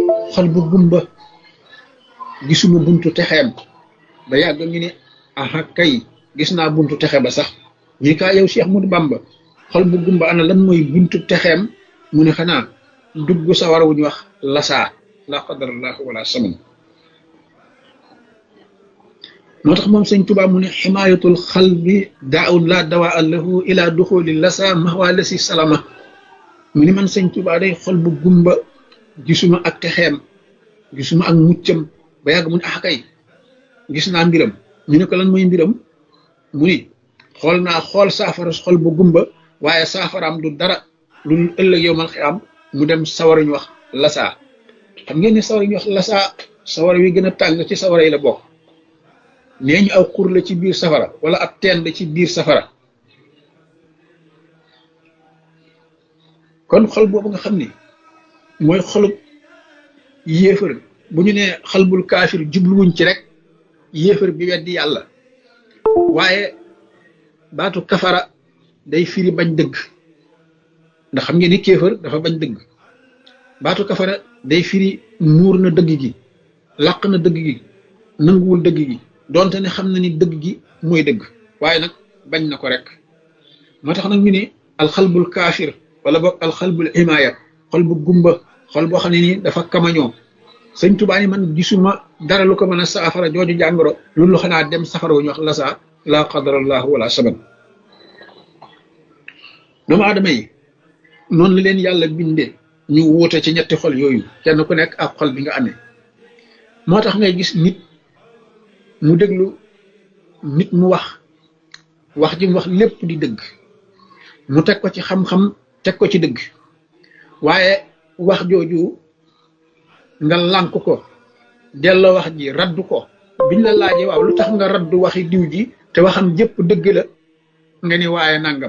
xol bu gumba gisuma buntu texeem ba yàgg ñu ne aha kay gis naa buntu texe ba sax ñi kaa yow Cheikh Ahmadou Bamba xol bu gumba ana lan mooy buntu texeem mu ne xanaa dugg sawar wu ñu wax lasaa la qadarallahu wala saman moo tax moom sëñ Tuubaa mu ne ximaayatul xalbi daawun la dawaa lahu ila duxuli lasa mahwa lasi salama mu ni man sëñ Tuubaa day xol bu gumba gisuma ak texeem gisuma ak muccam ba yàgg mu ne ah kay gis naa mbiram ñu ne ko lan mooy mbiram mu ni xool naa xool saafara xol bu gumba waaye saafaraam du dara lu ëllëg yow mal xiyaam mu dem sawara ñu wax lasaa xam ngeen ne sawara ñu wax lasaa sawara wi gën a tàng ci sawara yi la bokk nee ñu aw xur la ci biir safara wala ab teen la ci biir safara kon xol boobu nga xam ni mooy xolub yéefar bu ñu nee xalbul kaafir jubluwuñ ci rek yéefar bi weddi yàlla waaye baatu kafara day firi bañ dëgg ndax xam ngeen ni kéefar dafa bañ dëgg baatu kafara day firi muur na dëgg gi làq na dëgg gi nanguwul dëgg gi donte ne xam na ni dëgg gi mooy dëgg waaye nag bañ na ko rek moo tax nag ñu ne alxalbul kaafir wala boog alxalbul imaaya xol bu gumba xol boo xam ne nii dafa kamañoo sëñ Tuubaa ni man gisuma dara lu ko mën a saafara jooju jàngoro loolu xanaa dem safara wu ñu wax lasa la qadarallahu wala saban doomu aadama yi noonu la leen yàlla bindee ñu wuute ci ñetti xol yooyu kenn ku nekk ak xol bi nga amee moo tax ngay gis nit mu déglu nit mu wax ji mu wax lépp di dëgg mu teg ko ci xam-xam teg ko ci dëgg waaye wax jooju nga lànk ko delloo wax ji raddu ko biñ la laajee waaw lu tax nga raddu waxi diw ji te waxam jëpp dëgg la nga ni waaye nangam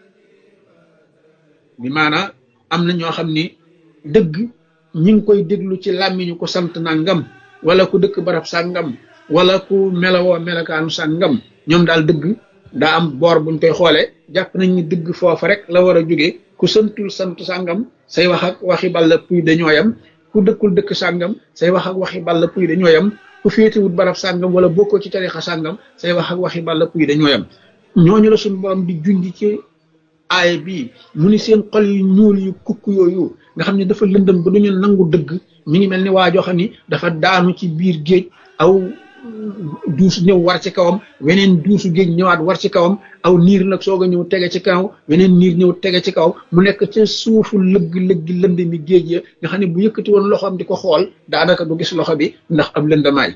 bi maanaa am na ñoo xam ni dëgg ñi ngi koy déglu ci làmmiñu ko sant nangam wala ku dëkk barab sàngam wala ku melawoo melakaanu sàngam ñoom daal dëgg daa am boor buñ koy xoolee jàpp nañ ni dëgg foofa rek la war a jóge ku santul sant sàngam say wax ak waxi balla puy dañoo yam ku dëkkul dëkk sàngam say wax ak waxi balla puy dañoo yam ku féetewut barab sàngam wala bokkoo ci tarixa sàngam say wax ak waxi balla puy dañoo yam ñooñu la suñu borom di junj ci aay bii mu ni seen xol yu ñuul yu kukk yooyu nga xam ne dafa lëndëm ba duñu nangu dëgg mi ngi mel ni waa joo xam ni dafa daanu ci biir géej aw duus ñëw war ci kawam weneen duusu géej ñëwaat war ci kawam aw niir nag soog a ñëw tege ci kaw weneen niir ñëw tege ci kaw mu nekk ca suufu lëgg-lëggi lënd mi géej ya nga xam ne bu yëkkati woon loxoom di ko xool daanaka du gis loxo bi ndax am lëndamaay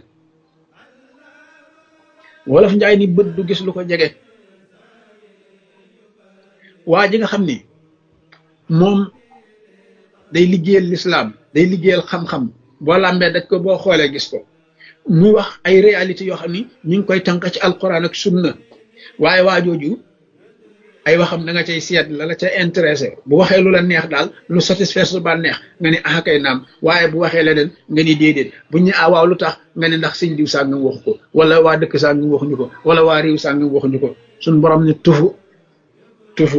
wolof njaay ni bët du gis lu ko jege waa ji nga xam ni moom day liggéeyal lislaam day liggéeyal xam-xam boo làmbee daj ko boo xoolee gis ko muy wax ay réalité yoo xam ni ñu ngi koy tànk ci alquran ak sunna waaye waa jooju ay waxam da nga cay seet la la ca intéressé bu waxee lu la neex daal lu satisfaire su ba neex nga ni ah kay naam waaye bu waxee leneen nga ni déedéet bu ñu waaw lu tax nga ni ndax sëñ diw sàngam waxu ko wala waa dëkk sàngam waxuñu ko wala waa réew sàngam waxuñu ko suñ borom ni tufu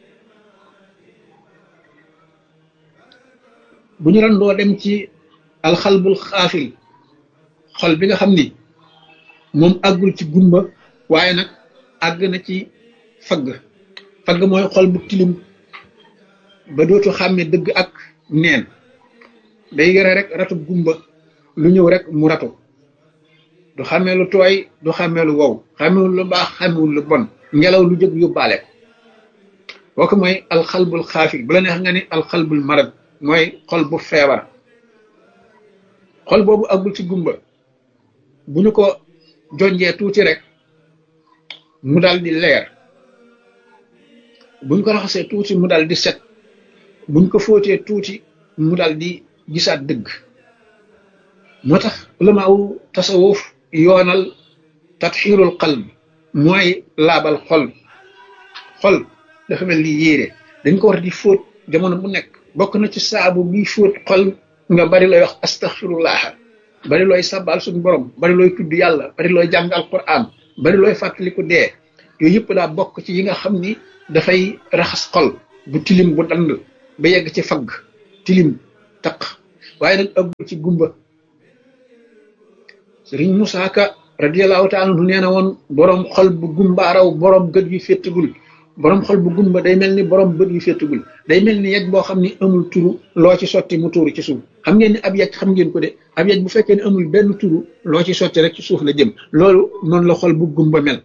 bu ñu randoo dem ci alxalbul xaafil xol bi nga xam ni moom àggul ci gumba waaye nag àgg na ci fagg mooy xol bu tilim ba dootu xàmme dëgg ak neen day yore rek ratu gumba lu ñëw rek mu ratu du xàmmee lu tooy du xàmmee lu wow xàmmewul lu baax xàmmewul lu bon ngelaw lu jóg yóbbaale kooku mooy alxalbul xaafil bu la neex nga ni alxalbul marad mooy xol bu feebar xol boobu àggul ci gumba bu ñu ko jonjee tuuti rek mu dal di leer buñ ko raxasee tuuti mu dal di set buñ ko fóotee tuuti mu dal di gisaat dëgg moo tax ulamaaw tasawuf yoonal tatxiirul qalb mooy laabal xol dafa mel ni yéere dañ ko war di fóot jamono bu nekk bokk na ci saabu bi fóot xol nga bari looy wax astaxfirullah bari looy sabal suñu borom bari looy tudd yàlla bari looy jàng alquran bari looy fàttaliku dee yooyu yëpp daa bokk ci yi nga xam ni dafay raxas xol bu tilim bu dand ba yegg ci fagg tilim taq waaye nag ëggul ci gumba. Sëriñ Musaa Ka radiyallahu taala anhu nee na woon borom xol bu gumba raw borom gët yu féttagul. borom xol bu gumba day mel ni borom bët yu féttagul, day mel ni yej boo xam ni amul turu loo ci sotti mu tuuru ci suuf. xam ngeen ni ab yej xam ngeen ko de, ab yej bu fekkee ne amul benn turu loo ci sotti rek ci suuf la jëm. loolu noonu la xol bu gumba mel.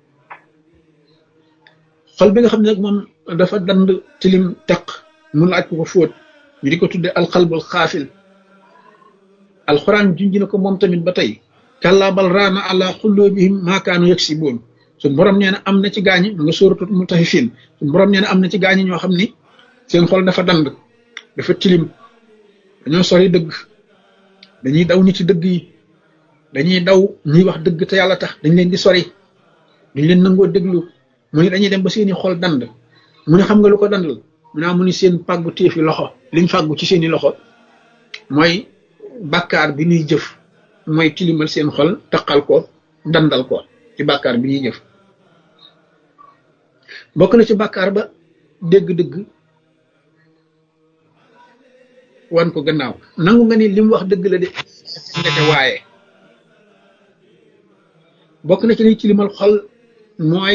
xol bi nga xam ne nag moom dafa dand tilim teq mu laaj ko fóot, ñu di ko tudde alxalbul xaafil. alxuraan junj na ko moom tamit ba tey, kallaa bal raana ala xulloobihim maa kaanu yaksiboon. suñu borom nee na am na ci gaañi mu nga sóoratul Mutaffifin, suñu borom nee na am na ci gaañi ñoo xam ni seen xol dafa dand, dafa tilim, dañoo sori dëgg, dañuy daw ñi ci dëgg yi, dañuy daw ñuy wax dëgg te yàlla tax, dañ leen di sori, duñ leen nangoo déglu. mu ne dañuy dem ba seeni xol dand. mu ne xam nga lu ko dandal mu ne mu ni seen pàggu téefi loxo, liñ fàggu ci seeni loxo mooy bàkkaar bi ñuy jëf, mooy tilimal seen xol, taqal ko, dandal ko ci bàkkaar bi ñuy jëf. bokk na ci bàkkaar ba dégg-dëgg wan ko gannaaw, nangu nga ni li mu wax dëgg la de ndeke waaye. bokk na ci liy tilimal xol mooy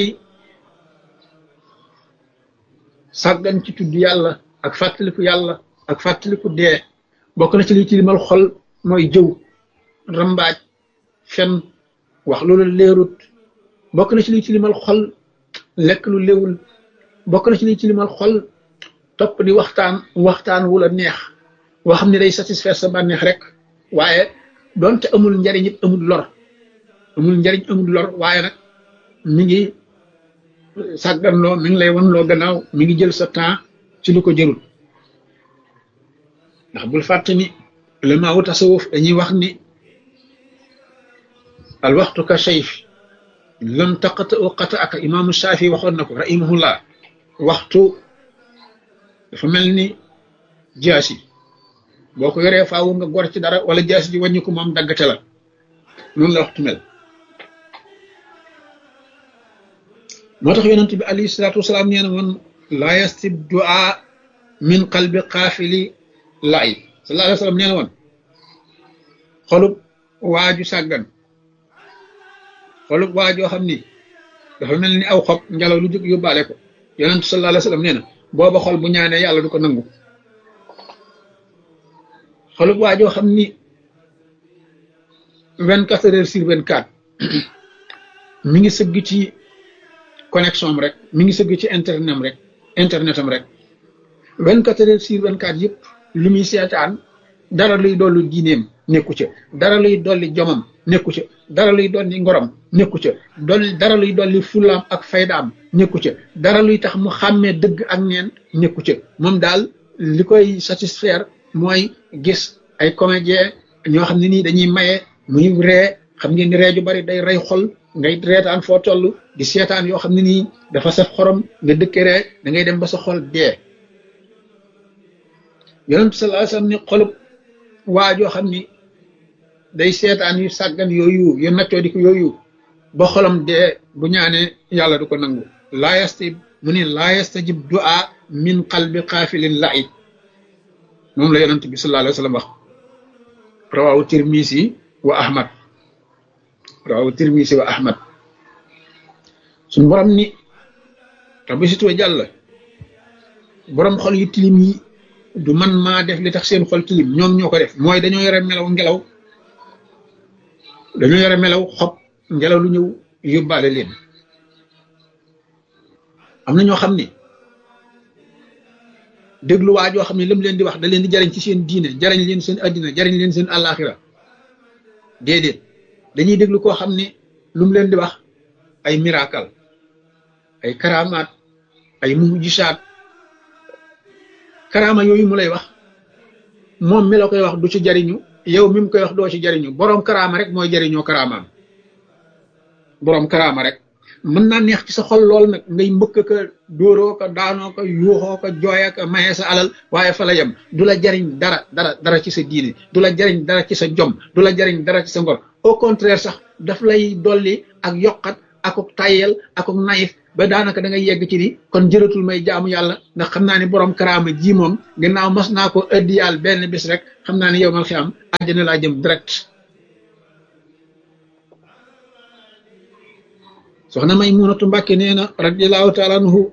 sàggan ci tudd yàlla ak fàttaliku yàlla ak fàttaliku dee. bokk na ci liy tilimal xol mooy jëw, rambaaj, fen, wax loolu leerut. bokk na ci liy tilimal xol lekk lu léwul. bokk na ci liy tilimal xol topp di waxtaan wu la neex, woo xam ne day satisfaire sa bànneex rek, waaye doonte amul njariñ it amul lor, amul njariñ amul lor, waaye nag mi ngi sàgganloo, mi ngi lay wan loo gannaaw, mi ngi jël sa temps ci lu ko jërul. ndax bul fàtte ni ulama wu tasawuf dañuy wax ni al waxtu ka sayf lam taqata u qata aka. imaamu Shaafi waxoon na ko rahimahullah, waxtu dafa mel ni jaasi, boo ko yoree faawu nga gor ci dara wala jaasi ji wàññi ko moom daggate la. noonu la waxtu mel. moo tax yonent bi alayhi salaatu wasalaam nee na woon laa yastib du'a min qalbi qaafili laay. sallallahu alayhi wa sallam nee na woon xolub waaju sàggan, xolub waajoo xam ni dafa mel ni aw xob ngelaw lu jóg yóbbaale ko, yonent sallallahu alayhi wa sallam nee na booba xol bu ñaanee yàlla du ko nangu. xolub waajoo xam ni 24 heures sur 24 mi ngi sëgg ci connexion am rek, mi ngi sëgg ci internetam rek 24 heures sur 24 yëpp lu muy seetaan dara luy dolli diineem nekku ca, dara luy dolli jomam nekku ca, dara luy dolli ngorom nekku ca, dara luy dolli fulaam ak faydaam nekku ca, dara luy tax mu xàmmee dëgg ak neen nekku ca. moom daal li koy satisfaire mooy gis ay comédien ñoo xam ne nii dañuy maye muy ree. xam ngeen ni ree ju bari day rey xol, ngay reetaan foo toll di seetaan yoo xam ne nii dafa saf xorom, nga dëkke ree da ngay dem ba sa xol dee. yonent sallallahu alayhi wasallam ni xolub waa joo xam ni day seetaan yu sàggan yooyu yu naccoo di ko yooyu ba xolam dee, bu ñaanee yàlla du ko nangu. laa yastajib du'a min qalbi qaafilin la'ib. moom la yonent bi sallallahu alayhi wasallam wax. rawahu Tirmisi wa Ahmad, rawahu Tirmisi wa Ahmad. suñu borom ni rabbi sitwa jàll, borom xol yu tilim yi du man maa def li tax seen xol tilim, ñoom ñoo ko def. mooy dañoo yore melaw ngelaw, dañoo yore melaw xob, ngelaw lu ñëw yóbbaale leen. am na ñoo xam ni déglu waa joo xam ne lam leen di wax da leen di jariñ ci seen diine, jariñ leen seen addina, jariñ leen seen àllaaxira. déedéet, dañuy déglu koo xam ni lu mu leen di wax ay miracle, ay karamaat, ay mujisaat. karaama yooyu mu lay wax moom mi la koy wax du ci jariñu, yow mi mu koy wax doo ci jariñu. boroom karaama rek mooy jariñoo karaamaam. boroom karaama rek mën naa neex ci sa xol lool nag, ngay mbëkk ka dóoroo ko daanoo ko yuuxoo ko jooya ko mayee sa alal, waaye fa la yem. du la jariñ dara ci sa diine, du la jariñ dara ci sa jom, du la jariñ dara ci sa ngor. au contraire sax daf lay dolli ak yokkat akuk tayyel akuk nayif, ba daanaka da ngay yegg ci ni kon jëratul may jaamu yàlla ndax xam naa ni borom karaama ji moom gannaaw mas naa ko ëddi yàlla benn bis rek xam naa ni yow mal xiyaam àjjana laa jëm direct. soxna Maymunatu Mbàkke nee na radiyallahu taala anhu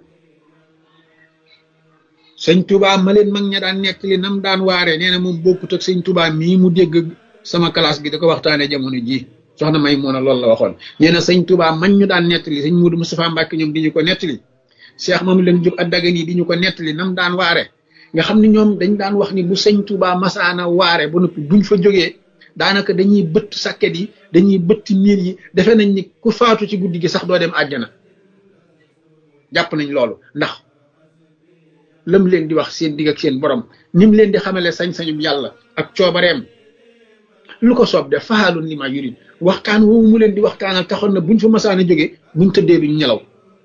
sëñ Touba ma leen mag ña daan nettali nam daan waare nee na moom bokkut ak sëñ Touba mii mu dégg sama classe gi da ko waxtaanee jamono ji soxna Maymuna loolu la waxoon. nee na sëñ Touba man ñu daan nettali sëñ Muudu Mustafaa Mbàkke ñoom di ñu ko nettali Cheikh Mamadou Lam Diop Ad-Dagana di ñu ko nettali nam daan waare nga xam ne ñoom dañ daan wax ni bu sëñ Touba masaana waare ba noppi buñ fa jógee daanaka dañuy bëtt sàkket yi dañuy bëtt miir yi defe nañ ni ku faatu ci guddi gi sax doo dem àjjana jàpp nañ loolu ndax lam leen di wax seen digg ak seen borom nim leen di xamale sañ-sañum yàlla ak coobareem lu ko soob def faalun li ma yurid waxtaan woowu mu leen di waxtaanal taxoon na buñ fa masaan a jóge buñ tëddee duñ ñelaw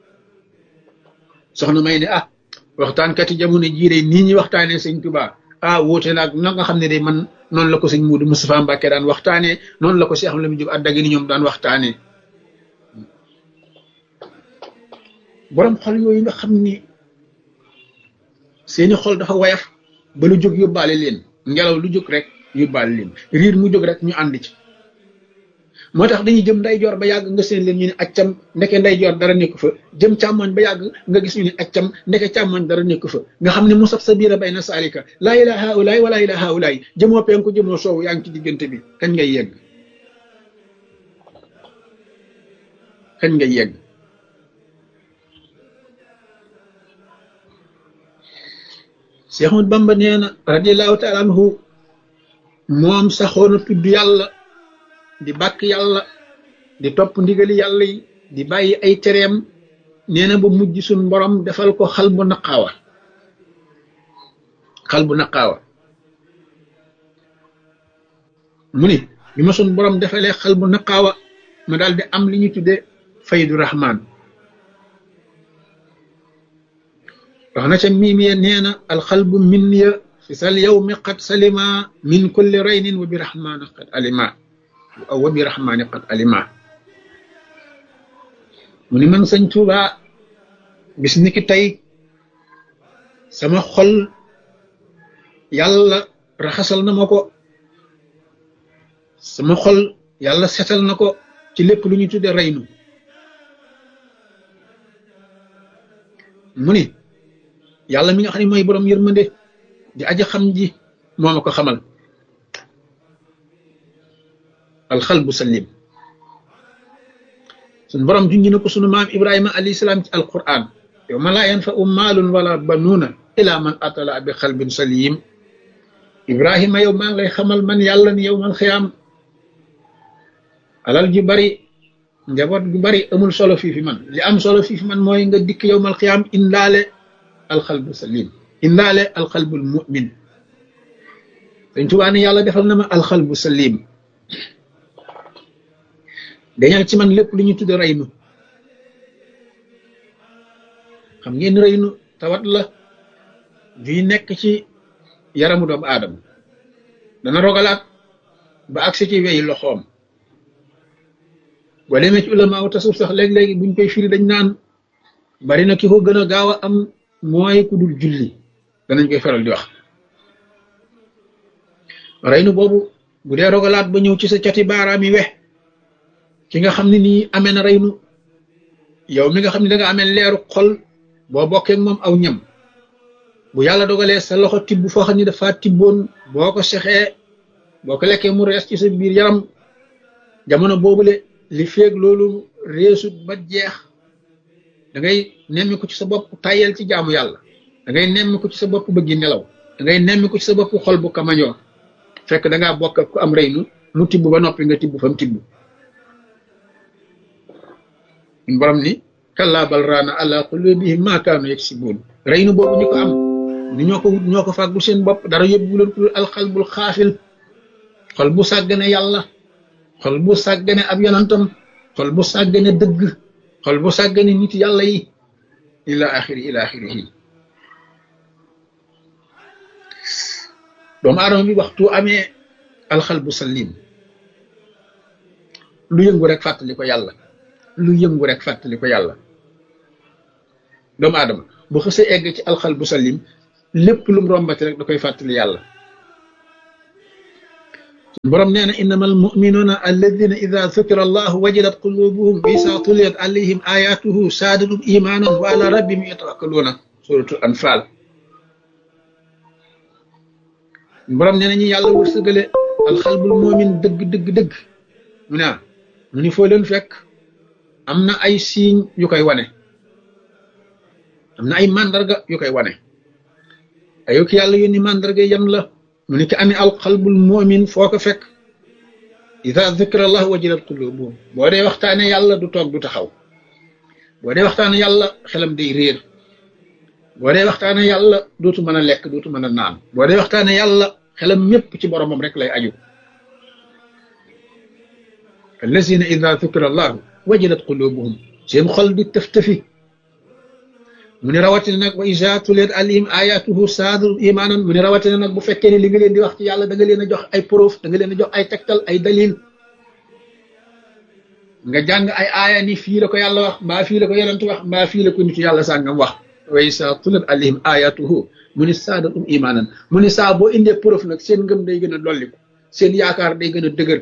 soxna may ne waxtaankat yi jamono jii de nii ñuy waxtaanee sëñ Tuubaa wóote naag na nga xam ne de man noonu la ko sëñ Muudu Mustafaa Mbàkke daan waxtaanee noonu la ko Cheikh Lam Diop Ad-Dagana ñoom daan waxtaanee borom xol yooyu nga xam ni seeni xol dafa wayaf ba lu jóg yóbbaale leen ngelaw lu jóg rek yóbbaale leen riir mu jóg rek ñu ànd ci moo tax dañuy jëm ndeyjoor ba yàgg nga seen leen ñu ne accam ndeke ndeyjoor dara nekku fa jëm càmmoñ ba yàgg nga gis ñu ne accam ndeke càmmoñ dara nekku fa nga xam ne mu sab sa biira bay na saalika laa ilaaha haulaay wala ilaaha haulaay jëmoo penku jëmoo soowu yaa ngi ci diggante bi kañ ngay yegg kañ ngay yegg Cheikh Ahmad Bamba nee na radiyallahu taala anhu moom saxoon a tudd yàlla di bàkk yàlla di topp ndigali yàlla yi di bàyyi ay tereem nee na ba mujj suñ borom defal ko xal bu naqaawa mu ni bi ma suñ borom defalee xal bu naqaawa ma daal di am li ñu tudde faydu rahman wax na ca miimiya nee na alxalbu min ya fi sal yawmi qad salima min kulli raynin wa bi rahmani qad alima wa bi rahmani qad alima mu ni man sëñ Tuuba bis ni ki tey sama xol yàlla raxasal na ma ko sama xol yàlla setal na ko ci lépp lu ñu tudde raynu mu ni yàlla mi nga xam ne mooy borom yërmande di aja xam ji moo ma ko xamal alxalbu salim suñ borom junj na ko sunu maam Ibrahima alayhi salaam ci alquran yawma laa yanfa'u maalun wala banuuna ila man atala bi xalbin salim Ibrahima yow maa ngi lay xamal man yàlla ni yow man xiyaam alal ju bari njaboot gu bari amul solo fii fi man li am solo fii fi man mooy nga dikk yow mal xiyaam indaale alxalbu salim indaale alxalbul mu'min Sëñ Tuubaa ne yàlla defal na ma alxalbu salim dañal ci man lépp lu ñu tudde raynu xam ngeen raynu tawat la juy nekk ci yaramu doomu aadama dana rogalaat ba agsi ci weyi loxoom boo demee ci ulama u tasawuf sax léeg-léegi buñ koy firi dañ naan bari na ki ko gën a gaaw a am mooy ku dul julli danañ koy faral di wax raynu boobu bu dee rogalaat ba ñëw ci sa cati baaraam yi wex ki nga xam ne nii amee na raynu yow mi nga xam ne da nga amee leeru xol boo bokkee ak moom aw ñam bu yàlla dogalee sa loxo tibb foo xam ne dafa tibboon boo ko sexee boo ko lekkee mu rees ci sa biir yaram jamono boobule li feeg loolu reesut ba jeex da ngay nemmi ko ci sa bopp tayel ci jaamu yàlla da ngay nemmi ko ci sa bopp bëggi nelaw da ngay nemmi ko ci sa bopp xol bu kamañoo fekk da ngaa bokk ak ku am raynu mu tibb ba noppi nga tibb fa mu tibb borom ni kallaa bal raana ala qulubihim maa kaanu yaksibuun raynu boobu ñi ko am ni ñoo ko fàggul seen bopp dara yóbbu leen ko alxalbul xaafil xol bu sàggane yàlla xol bu sàggane ab yonantam xol bu sàggane dëgg xol bu sàggane nit yàlla yi ila axirihi doomu aadama bi waxtu amee alxalbu salim lu yëngu rek fàttali ko yàlla doomu aadama bu xësee egg ci alxalbu salim lépp lu mu rombati rek da koy fàttali yàlla borom nee na innama almuminuuna alladina ida dhukira allahu wajilat qulubuhum wa isa tuliyat alayhim ayatuhu saadatum imanan wa ala rabbihim yatawakkaluuna suratul anfal borom nee na ñu yàlla wërsëgale alxalbul moomin dëgg mu ne mu ni foo leen fekk am na ay signe yu koy wane am na ay mandarga yu koy wane ayo ki yàlla yónni mandarga yan la mu ni ki amee alxalbul moomin foo ko fekk ida dhukira allah wajilat qulubuhum boo dee waxtaane yàlla du toog du taxaw boo dee waxtaane yàlla xelam day réer boo dee waxtaane yàlla dootu mën a lekk dootu mën a naan boo dee waxtaane yàlla xelam ñépp ci boromam rek lay aju allazina ida dhukira allah wajilat qulubuhum seen xol di tëf-tëfi mu ne rawatina nag wa iza tuliyat alayhim ayatuhu saadu imanan mu ne rawatina nag bu fekkee ne li nga leen di wax ci yàlla da nga leen a jox ay proof da nga leen a jox ay tegtal ay dalil nga jàng ay aaya ni fii la ko yàlla wax mbaa fii la ko yonent wax mbaa fii la ko nitu yàlla sàngam wax wa iza tuliyat alayhim ayatuhu mu ne saadatum imanan mu ne saa boo indee proof nag seen ngëm day gën a dolliku seen yaakaar day gën a dëgër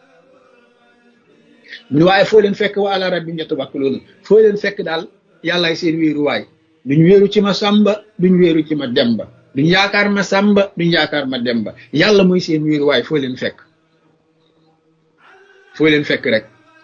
mu ne waaye foo leen fekk wa ala rabbihim yatawakkaluun foo leen fekk daal yàllaay seen wéeru waay duñ wéeru ci ma sàmba duñ wéeru ci ma demba duñ yaakaar ma sàmba duñ yaakaar ma demba yàlla mooy seen wéeru waay foo leen fekk rek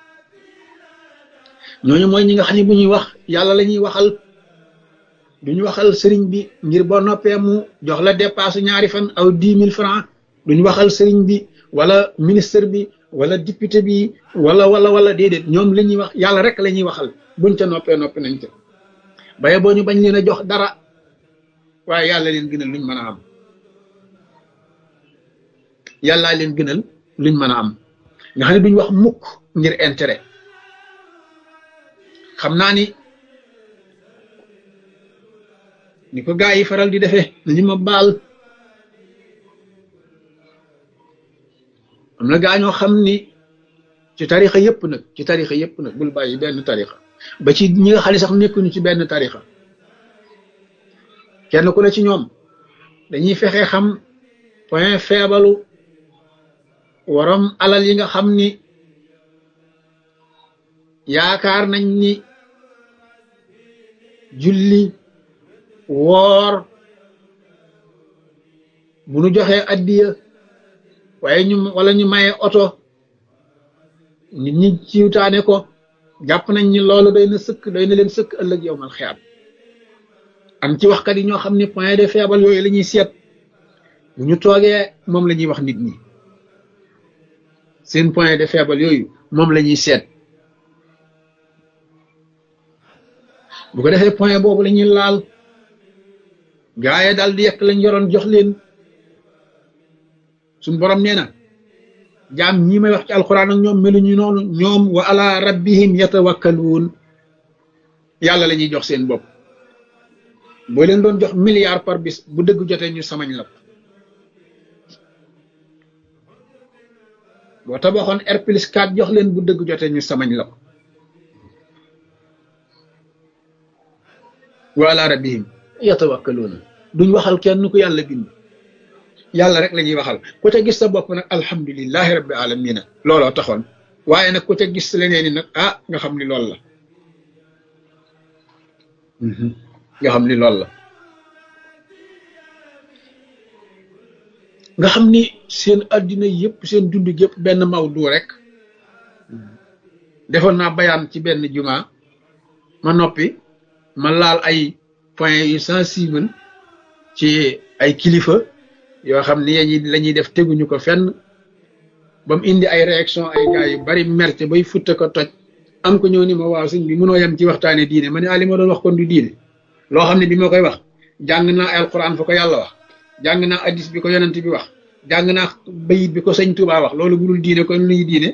ñooñu mooy ñi nga xam ne bu ñuy wax yàlla la ñuy waxal duñ waxal sëriñ bi ngir boo noppee mu jox la dépasse ñaari fan aw 10 000 francs duñ waxal sëriñ bi wala ministre bi wala député bi wala déedéet ñoom la ñuy wax yàlla rek la ñuy waxal buñ ca noppee noppi nañ ca baye boo ñu bañ leen a jox dara waaye yàlla leen gënal luñ mën a am yàllaa leen gënal luñ mën a am nga xam ne duñ wax mukk ngir intérêt xam naa ni ko gaa yi faral di defee nañu ma baal am na gaa ñoo xam ni ci tarixa yëpp nag bul bàyyi benn tarixa ba ci ñi nga xam ne sax nekkuñu ci benn tarixa kenn ku ne ci ñoom dañuy fexe xam point faible waram alal yi nga xam ni yaakaar nañ ni julli woor bu nu joxee addiya waaye wala ñu maye oto nit ñi ciwtaane ko jàpp nañ ni loolu doy na leen sëkk ëllëg yowmal xiyaam am ci waxkat yi ñoo xam ne point de faible yooyu la ñuy seet bu ñu toogee moom la ñuy wax nit ñi seen point de faible yooyu moom la ñuy seet bu ko defee point boobu la ñuy laal gaaye daal di yekk lañ yoroon jox leen suñ borom nee na jaam ñi may wax ci alquran ak ñoom meluñu noonu ñoom wa ala rabbihim yatawakkaluun yàlla la ñuy jox seen bopp boo leen doon jox milliard par bis bu dëgg jotee ñu samañ la ko boo tabaxoon R+4 jox leen bu dëgg jotee ñu samañ la ko wa ala rabbihim yatawakkaluun duñ waxal kenn ku yàlla bind yàlla rek la ñuy waxal ku ca gis sa bopp nag alhamdulillahi rabbi alamina looloo taxoon waaye nag ku ca gis leneen ni nag nga xam ni loolu la nga xam ni seen addina yëpp seen dund yëpp benn mawdu rek defoon naa bayaan ci benn juma ma noppi ma laal ay point yu sensible ci ay kilifa yoo xam ni la ñuy def teguñu ko fenn ba mu indi ay réaction ay gars yu bari merte bay futte ko toj am ko ñëw ni ma waaw sëñ bi mënoo yem ci waxtaane diine ma ne li ma doon wax kon du diine loo xam ne bi ma koy wax jàng naa alquran fa ko yàlla wax jàng naa hadis bi ko yonent bi wax jàng naa bayit bi ko sëñ Tuubaa wax loolu budul diine kon luy diine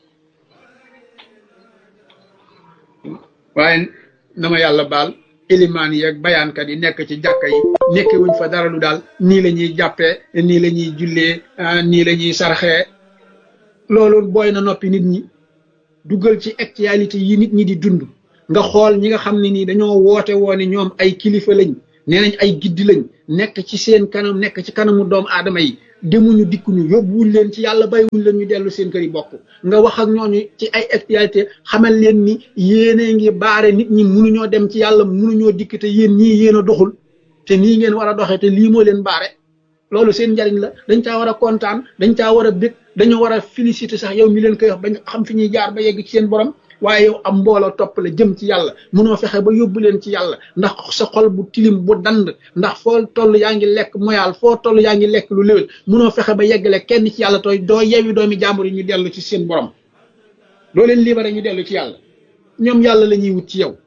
waaye na ma yàlla baal ilimaan yi ak bayaankat yi nekk ci jàkka yi nekke wuñ fa dara lu daal nii la ñuy jàppee nii la ñuy jullee nii la ñuy sarxee loolu booy na noppi nit ñi duggal ci actualité yi nit ñi di dund nga xool ñi nga xam ne nii dañoo woote woone ñoom ay kilifa lañ nee nañ ay giddi lañ nekk ci seen kanam nekk ci kanamu doomu aadama yi demuñu dikkuñu yóbbuwuñ leen ci yàlla bàyyiwuñ leen ñu dellu seen kër yi bokk nga wax ak ñooñu ci ay actualité xamal leen ni yéene ngi baare nit ñi mënuñoo dem ci yàlla mënuñoo dikk te yéen ñii yéen a doxul te nii ngeen war a doxee te lii moo leen baare loolu seen njariñ la dañ caa war a kontaan dañ caa war a bég dañoo war a féliciter sax yow mi leen koy wax bañ xam fi ñuy jaar ba yegg ci seen borom waaye yow am mbooloo topp la jëm ci yàlla mënoo fexe ba yóbbu leen ci yàlla ndax sa xol bu tilim bu dand ndax foo toll yaa ngi lekk moyaal foo toll yaa ngi lekk lu léwél mënoo fexe ba yeggale kenn ci yàlla tooy doo yewi doomi jàmbur yi ñu dellu ci seen borom doo leen libéré ñu dellu ci yàlla ñoom yàlla la ñuy wut ci yow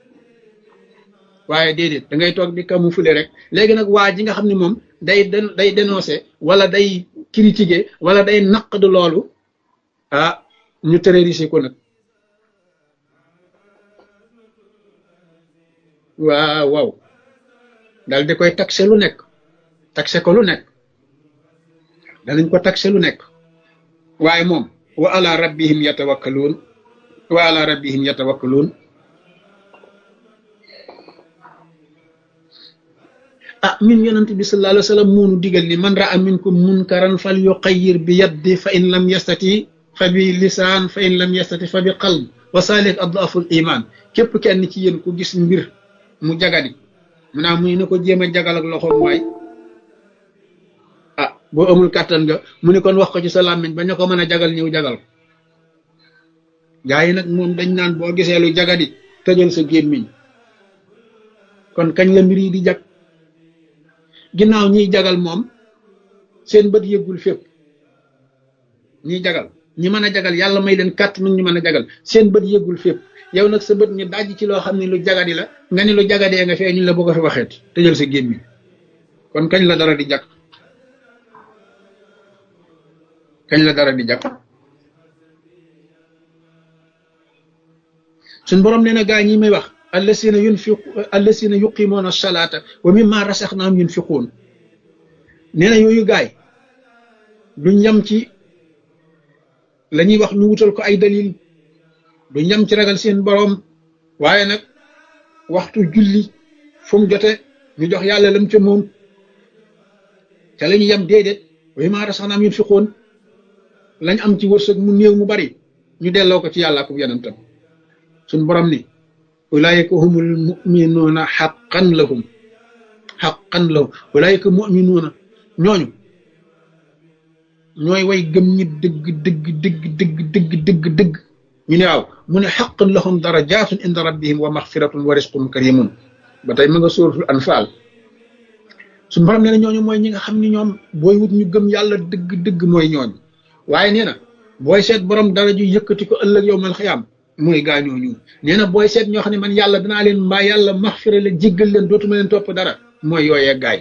waaye déedéet da ngay toog di camoufler rek léegi nag waa ji nga xam ne moom day dénoncer wala day critiquer wala day naqd loolu ah ñu terroriser ko nag waaw dal di koy taxé lu nekk taxé ko lu nekk danañ ko taxé lu nekk waaye moom wa ala rabbihim yatawakkaluun wa ala rabbihim yatawakkaluun ah min yonent bi sallallahu alayhi wa sallam moonu digal ni man ra'a minkum munkaran fal yuqayyir bi yaddi fa in lam yastati fa bi lisaan fa in lam yastati fa bi qalb wa salik adaful iman képp kenn ci yéen ku gis mbir mu jagadi mu naa muy ne ko jéem a jagal ak loxoom waay ah boo amul kàttan nga mu ne kon wax ko ci sa làmmiñ ba ñu ko mën a jagal ñëw jagal ko gaa yi nag moom dañ naan boo gisee lu jagadi tëjal sa gémmiñ kon kañ la mbir yi di jag ginnaaw ñiy jagal moom seen bët yëggul fépp ñiy jagal ñi mën a jagal yàlla may leen kàttan ñu mën a jagal seen bët yëggul fépp yow nag sa bët ñu daj ci loo xam ne lu jagadi la nga ni lu jagadee nga fee ñu la bëgg a fi waxeet tëjal sa gémmiñ kon kañ la dara di jag kañ la dara di jag suñ borom nee na gaa ñi may wax allasina yuqimoona salaata wa mimma rasaxnaam yunfiquun nee na yooyu gaay duñ yam ci la ñuy wax ñu wutal ko ay dalil duñ yam ci ragal seen borom waaye nag waxtu julli fu mu jote ñu jox yàlla lam ca moom ca la ñu yam déedéet wa mimma rasaxnaam yunfiquun lañ am ci wërsëg mu néew mu bari ñu delloo ko ci yàlla ak yonentam suñ borom ni ulaayika humul muminuuna xaqan lahum ulaayika muminuuna ñooñu ñooy way gëm ñi dëgg ñu ne waaw mu ne xaqan lahum darajaatun inda rabbihim wa maxfiratun wa risqun karimun ba tey ma nga sóoratul anfaal suñu borom nee na ñooñu mooy ñi nga xam ni ñoom booy wut ñu gëm yàlla dëgg mooy ñooñu waaye nee na booy seet borom dara ju yëkkati ko ëllëg yowmal xiyaam mooy gaañoo ñu nee na booy seet ñoo xam ne man yàlla danaa leen mbaa yàlla maxfira leen jéggal leen dootuma leen topp dara mooy yooyee gaay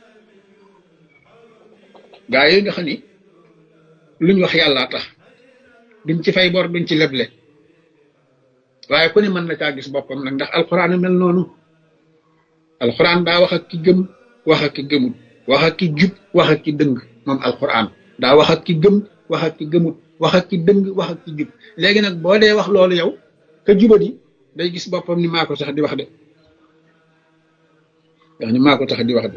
yooyu nga xam ni luñ wax yàllaa tax duñ ci fay bor duñ ci leble waaye ku ne mën na caa gis boppam nag ndax alxuraan mel noonu alxuraan daa wax ak ki gëm wax ak ki gëmut wax ak ki jub wax ak ki dëng moom alxuraan daa wax ak ki gëm wax ak ki gëmut wax ak ki dëng wax ak ki jub léegi nag boo dee wax loolu yow ka jubadi day gis boppam ni maa ko tax di wax de wax ni maa ko tax di wax de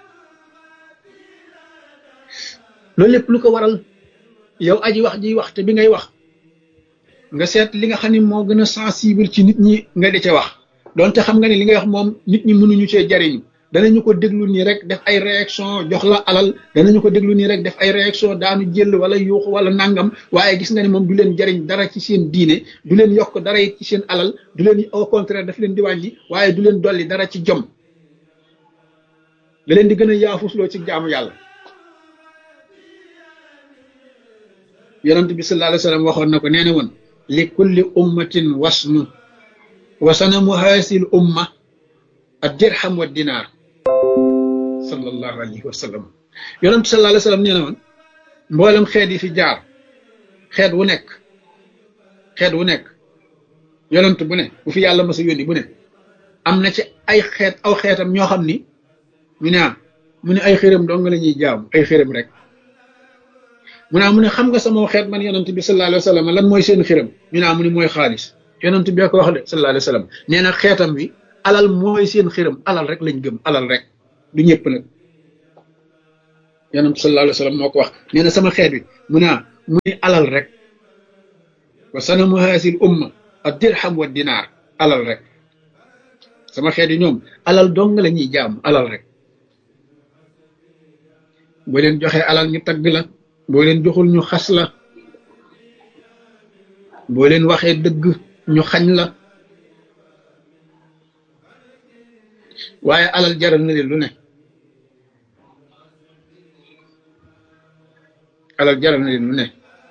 loolu lépp lu ko waral yow aji wax ji wax te bi ngay wax nga seet li nga xam ne moo gën a sensible ci nit ñi nga di ca wax donte xam nga ne li ngay wax moom nit ñi mënuñu cee jariñu danañu ko déglu nii rek def ay réaction jox la alal danañu ko déglu nii rek def ay réaction daanu jël wala yuuxu wala nangam waaye gis nga ne moom du leen jariñ dara ci seen diine du leen yokk dara ci seen alal du leen au contraire daf leen di wàññi waaye du leen dolli dara ci jom da leen di gën a yaafusloo ci jaamu yàlla yonent bi sallallahu alayhi wa sallam waxoon na ko nee na woon li kulli ummatin wasnu wa sanamu haasil umma ad dirham wa dinaar sallallahu alayhi wa sallam yonent sallallahu alayhi wa sallam nee na woon mboolem xeet yi fi jaar xeet wu nekk yonent bu ne bu fi yàlla masa yónni bu ne am na ci ay xeet aw xeetam ñoo xam ni ñu ne mu ne ay xërëm dong la ñuy jaamu ay xërëm rek mu ne xam nga sama xeet man yonent bi sallallahu alayhi wa sallam lan mooy seen xërëm ñu ne mu ne mooy xaalis yonent bi ko wax de sallallahu alayhi wa sallam nee na xeetam bi alal mooy seen xiram alal rek lañ gëm alal rek du ñëpp nag yonent sallallahu alayhi wa sallam moo ko wax nee na sama xeet bi mu ni alal rek wa sanamu hasil umma ad dirham wa dinaar alal rek sama xeet yi ñoom alal dong la ñuy jaam alal rek boo leen joxee alal ñu tagg la boo leen joxul ñu xas la boo leen waxee dëgg ñu xañ la waaye alal jaral na leen lu ne alal jaral na leen lu ne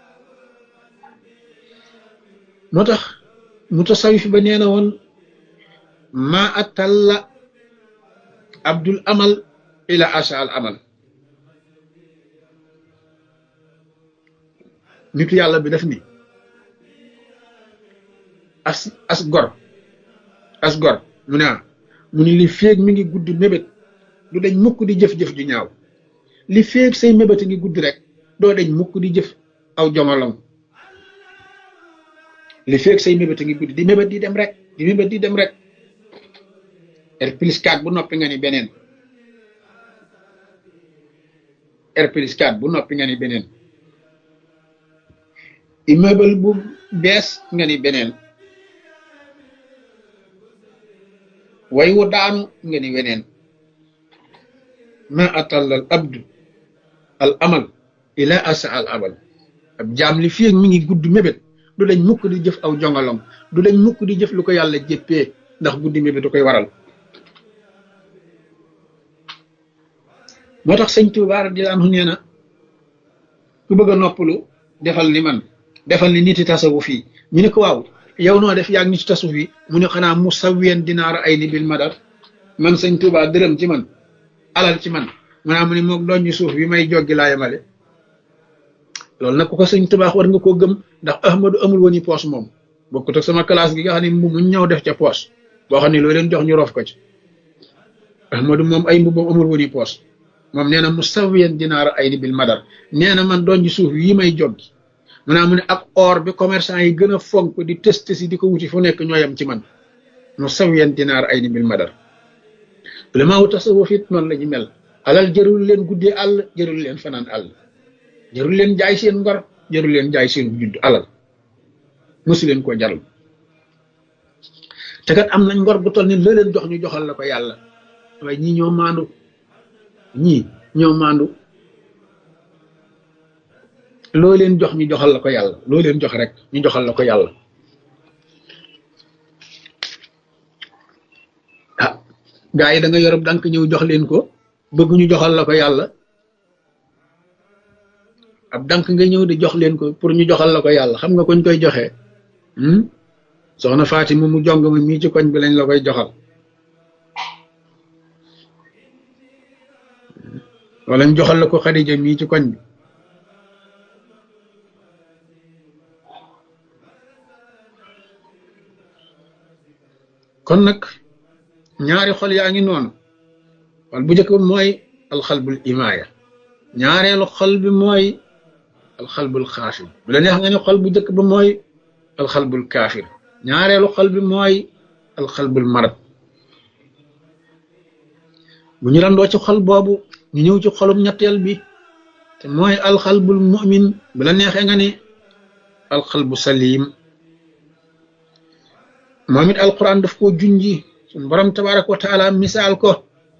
moo tax mutasawif ba nee na woon ma atalla abdul amal ila asa al amal nitu yàlla bi def ni as gor mu ni li féeg mi ngi gudd mébét du dañ mukk di jëf-jëf ju ñaaw li féeg say mébét ngi gudd rek doo dañ mukk di jëf aw jomolong li féeg say mébét ngi gudd di mébét di dem rek di mébét di dem rek R+4 bu noppi nga ni beneen R+4 bu noppi nga ni beneen immeuble bu bees nga ni beneen way wu daanu nga ni weneen ma atalla al abdu al amal ila asa al amal ab jaam li fii mi ngi gudd mébét du dañ mukk di jëf aw jongalom du dañ mukk di jëf lu ko yàlla jéppee ndax guddi mébét du koy waral moo tax sëñ Tuubaa radiyallaahu anhu nee na ku bëgg a noppalu defal ni man defal ni niti tasawuf yi ñu ne ko waaw yow noo def yaag niti tasawuf yi mu ne xanaa mu sawween dinaara ay ni bil madar man sëñ Tuubaa dërëm ci man alal ci man mu ne moog doon ñu suuf bi may joggi laa yemale loolu nag ku ko sëñ Tuubaa war nga koo gëm ndax Ahmadu amul woon i poos moom bokkut ak sama classe gi nga xam ne mbubb mu ñëw def ca poos boo xam ne loo leen jox ñu rof ko ci Ahmadu moom ay mbubbam amul woon i poos moom nee na mu sawween dinaara ay ni bil madar nee na man doon ñu suuf yi may joggi mu ne ak or bi commerçant yi gën a fonk di test si di ko wuti fu nekk ñooyam ci man mu sawween dinaar ay ni bil madar ulama wu tasawuf it noonu la ñu mel alal jërul leen guddee àll jërul leen fanaan àll jërul leen jaay seen ngor jërul leen jaay seen judd alal mosu leen koo jaral te kat am nañ ngor bu toll ni la leen jox ñu joxal la ko yàlla waaye ñii ñoo maandu loo leen jox ñu joxal la ko yàlla loo leen jox rek ñu joxal la ko yàlla gaa yi da nga yorob dank ñëw jox leen ko bëgg ñu joxal la ko yàlla ab dank nga ñëw di jox leen ko pour ñu joxal la ko yàlla xam nga koñ koy joxee soxna Fatima mu jong ma mii ci koñ bi lañ la koy joxal wala ñu joxal la ko Xadija mii ci koñ bi kon nag ñaari xol yaa ngi noonu xol bu njëkk bi mooy alxalbul imaaya ñaareelu xol bi mooy alxalbul xaafir bu la neex nga ne xol bu njëkk ba mooy alxalbul kaafir ñaareelu xol bi mooy alxalbul marad bu ñu randoo ci xol boobu ñu ñëw ci xolum ñetteel bi te mooy alxalbul mu'min bu la neexee nga ne alxalbu salim moom it alquran daf koo junji suñ borom tabaraka wa taala misaal ko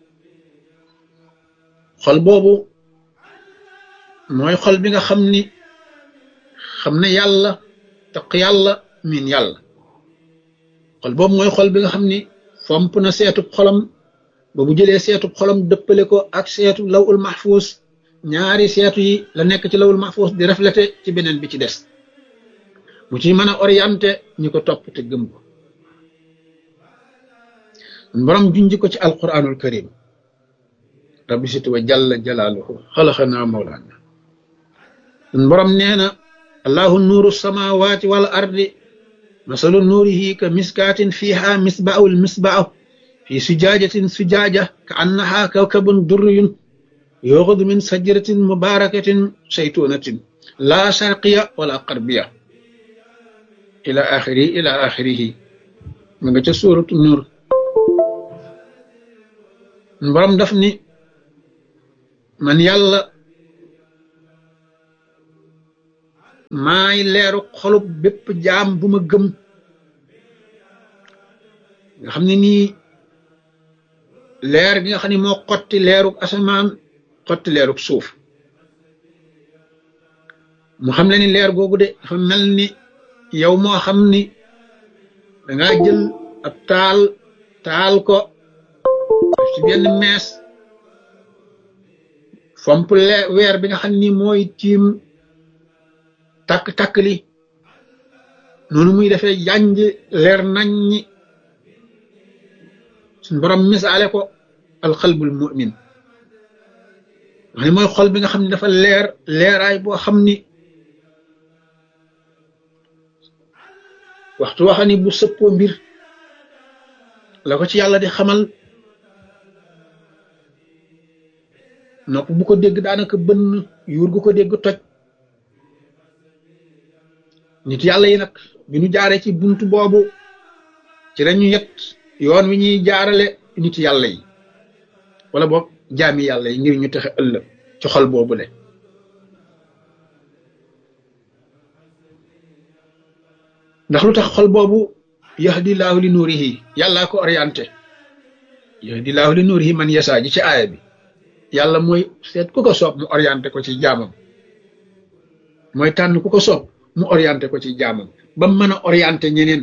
xol boobu mooy xol bi nga xam ni xam ne yàlla taq yàlla miin yàlla xol boobu mooy xol bi nga xam ni fomp na seetub xolam ba bu jëlee seetub xolam dëppale ko ak seetu lawul mahfuus ñaari seetu yi la nekk ci lawul mahfuus di reflété ci beneen bi ci des mu ci mën a orienté ñi ko topp te gëm ko borom junji ko ci alquranul karim rabbi situ wa jalla jalaaluhu xalaxanaa mawlaana borom nee na allahu nuuru samawati wal ardi masalu nuurihi ka miskaatin fiha misbaahul misbaah fi sujaajatin sujaaja ka annaha kawkabun durriyun yuxadu min sajaratin mubarakatin saytunatin la sharqiya wala qarbiya ila axirihi ma nga ca suuratu nuur borom daf ni man yàlla maay leeru xolub bépp jaam bu ma gëm nga xam ne nii leer gi nga xam ne moo xotti leerug asamaan xotti leerug suuf mu xam le ni leer googu de dafa mel ni yow moo xam ni dangaa jël ab taal ko ci benn mees fomp weer bi nga xam ni mooy tiim takk li noonu muy defee yanj leer nañ ñi suñ borom misaale ko alxalbul mu'min wax ni mooy xol bi nga xam ne dafa leeraay boo xam ni waxtu waxa ni bu sëppoo mbir la ko ci yàlla di xamal nopp bu ko dégg daanaka bënn yuur gu ko dégg toj nit yàlla yi nag bi ñu jaaree ci buntu boobu ci lañu yet yoon wi ñuy jaarale nit yàlla yi wala boog jaami yàlla yi ngir ñu texe ëllëg ci xol boobu le ndax lu tax xol boobu yahdillahu li nuurihi yàllaa ko orienté yahdillahu li nuurihi man yasaa ji ci aaya bi yàlla mooy seet ku ko soob mu orienté ko ci jaamam mooy tànn ku ko soob mu orienté ko ci jaamam ba mën a orienté ñeneen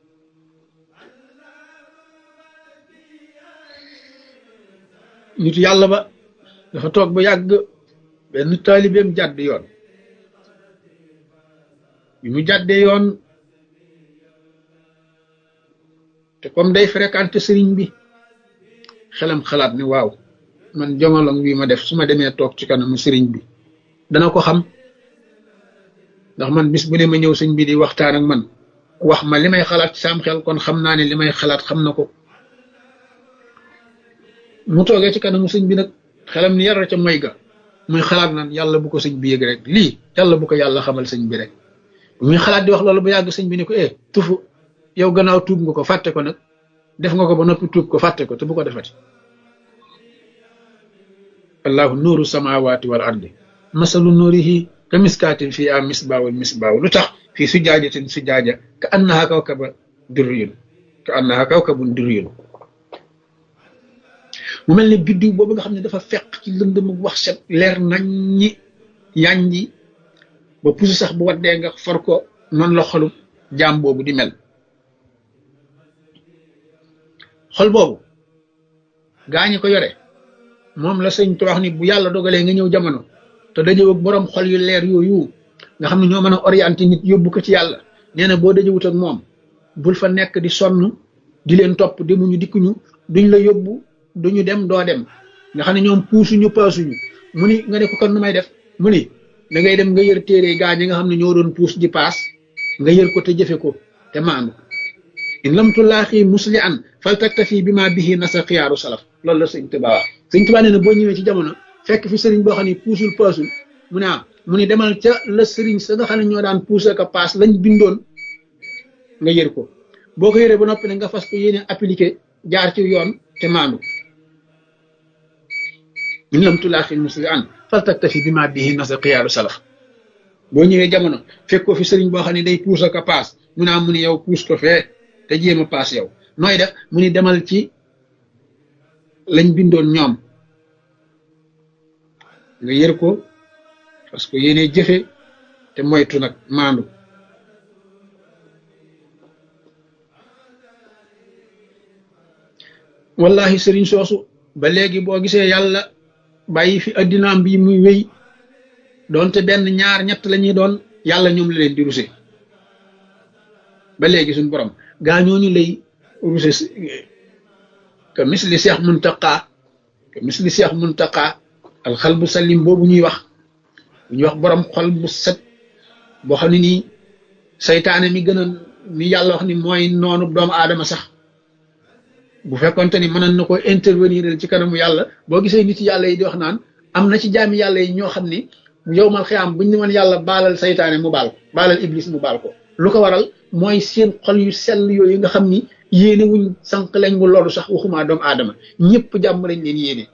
nitu yàlla ba dafa toog ba yàgg benn taalibeem jàdd yoon bi mu jàddee yoon te comme day fréquenté sëriñ bi xelam xalaat ni waaw man jomalong bii ma def su ma demee toog ci kanamu sëriñ bi dana ko xam ndax man bis bu ne ma ñëw sëñ bi di waxtaan ak man wax ma li may xalaat ci saam xel kon xam naa ne li may xalaat xam na ko mu toogee ci kanamu sëñ bi nag xelam ni yar ca moy ga muy xalaat naan yàlla bu ko sëñ bi yëg rek lii yàlla bu ko yàlla xamal sëñ bi rek muy xalaat di wax loolu ba yàgg sëñ bi ne ko tufu yow gannaaw tuub nga ko fàtte ko nag def nga ko ba noppi tuub ko fàtte ko te bu ko defati allahu nuuru samawati wal ardi masalu nuurihi ka miskaatin fii a misbaawul misbaaw lu tax fii sujaajatin sujaaja ka annaha kawkabun durriyun mu mel ne biddiw boobu nga xam ne dafa fekk ci lëndëm wax set leer nañ ñi yànji ba pusi sax bu waddee nga far ko noonu la xolu jaam boobu di mel xol boobu gaañi ko yore moom la sëñ te wax ni bu yàlla dogalee nga ñëw jamono te dañëw ak borom xol yu leer yooyu nga xam ne ñoo mën a orienté nit yóbbu ko ci yàlla nee na boo dajewut ak moom bul fa nekk di sonn di leen topp demuñu dikkuñu duñ la yóbbu duñu dem doo dem nga xam ne ñoom puusuñu paasuñu mu ni nga ne ko kon nu may def mu ni da ngay dem nga yër téere gaa ñi nga xam ne ñoo doon puus di paas nga yër ko te jëfe ko te maandu in lam tulaaxi musli an fal taktafi bi ma bihi nasa xiyaaru salaf loolu la sëñ Tuubaa wax sëñ Tuubaa nee na boo ñëwee ci jamono fekk fi sëriñ boo xam ne puusul paasul mu ni demal ca la sëriñ sa nga xam ne ñoo daan puus ak a paas lañ bindoon nga yër ko boo ko yëree ba noppi ne nga fas ko yéene appliqué jaar ci yoon te maandu in lam tulaaxi musli an fal taktafi bi ma bihi nasa xiyaaru salaf boo ñëwee jamono fekk ko fi sëriñ boo xam ne day puus ak a paas mu ni yow puus ko fee te jéem a paas yow nooy def mu ni demal ci lañ bindoon ñoom nga yër ko parce que yéene jëfe te moytu nag maandu wallahi sëriñ soosu ba léegi boo gisee yàlla bàyyi fi addinaam bi muy wéy doonte benn ñaar ñett la ñuy doon yàlla ñoom la leen di ruse ba léegi suñ borom gaañooñu lay ruse ka misli Seex Muntaqa alxal bu salim boobu ñuy wax borom xol bu set boo xam ne nii saytaane mi gën a mi yàlla wax ni mooy noonu doomu aadama sax bu fekkonte ni mënoon na ko intervenir ci kanamu yàlla boo gisee nit yàlla yi di wax naan am na ci jaami yàlla yi ñoo xam ni yowmal xiyaam buñ ne woon yàlla baalal saytaane mu baal ko baalal iblis mu baal ko lu ko waral mooy seen xol yu sell yooyu nga xam ni yéene wuñ sànq lañ mu loolu sax waxuma doomu aadama ñëpp jàmm lañ leen yéene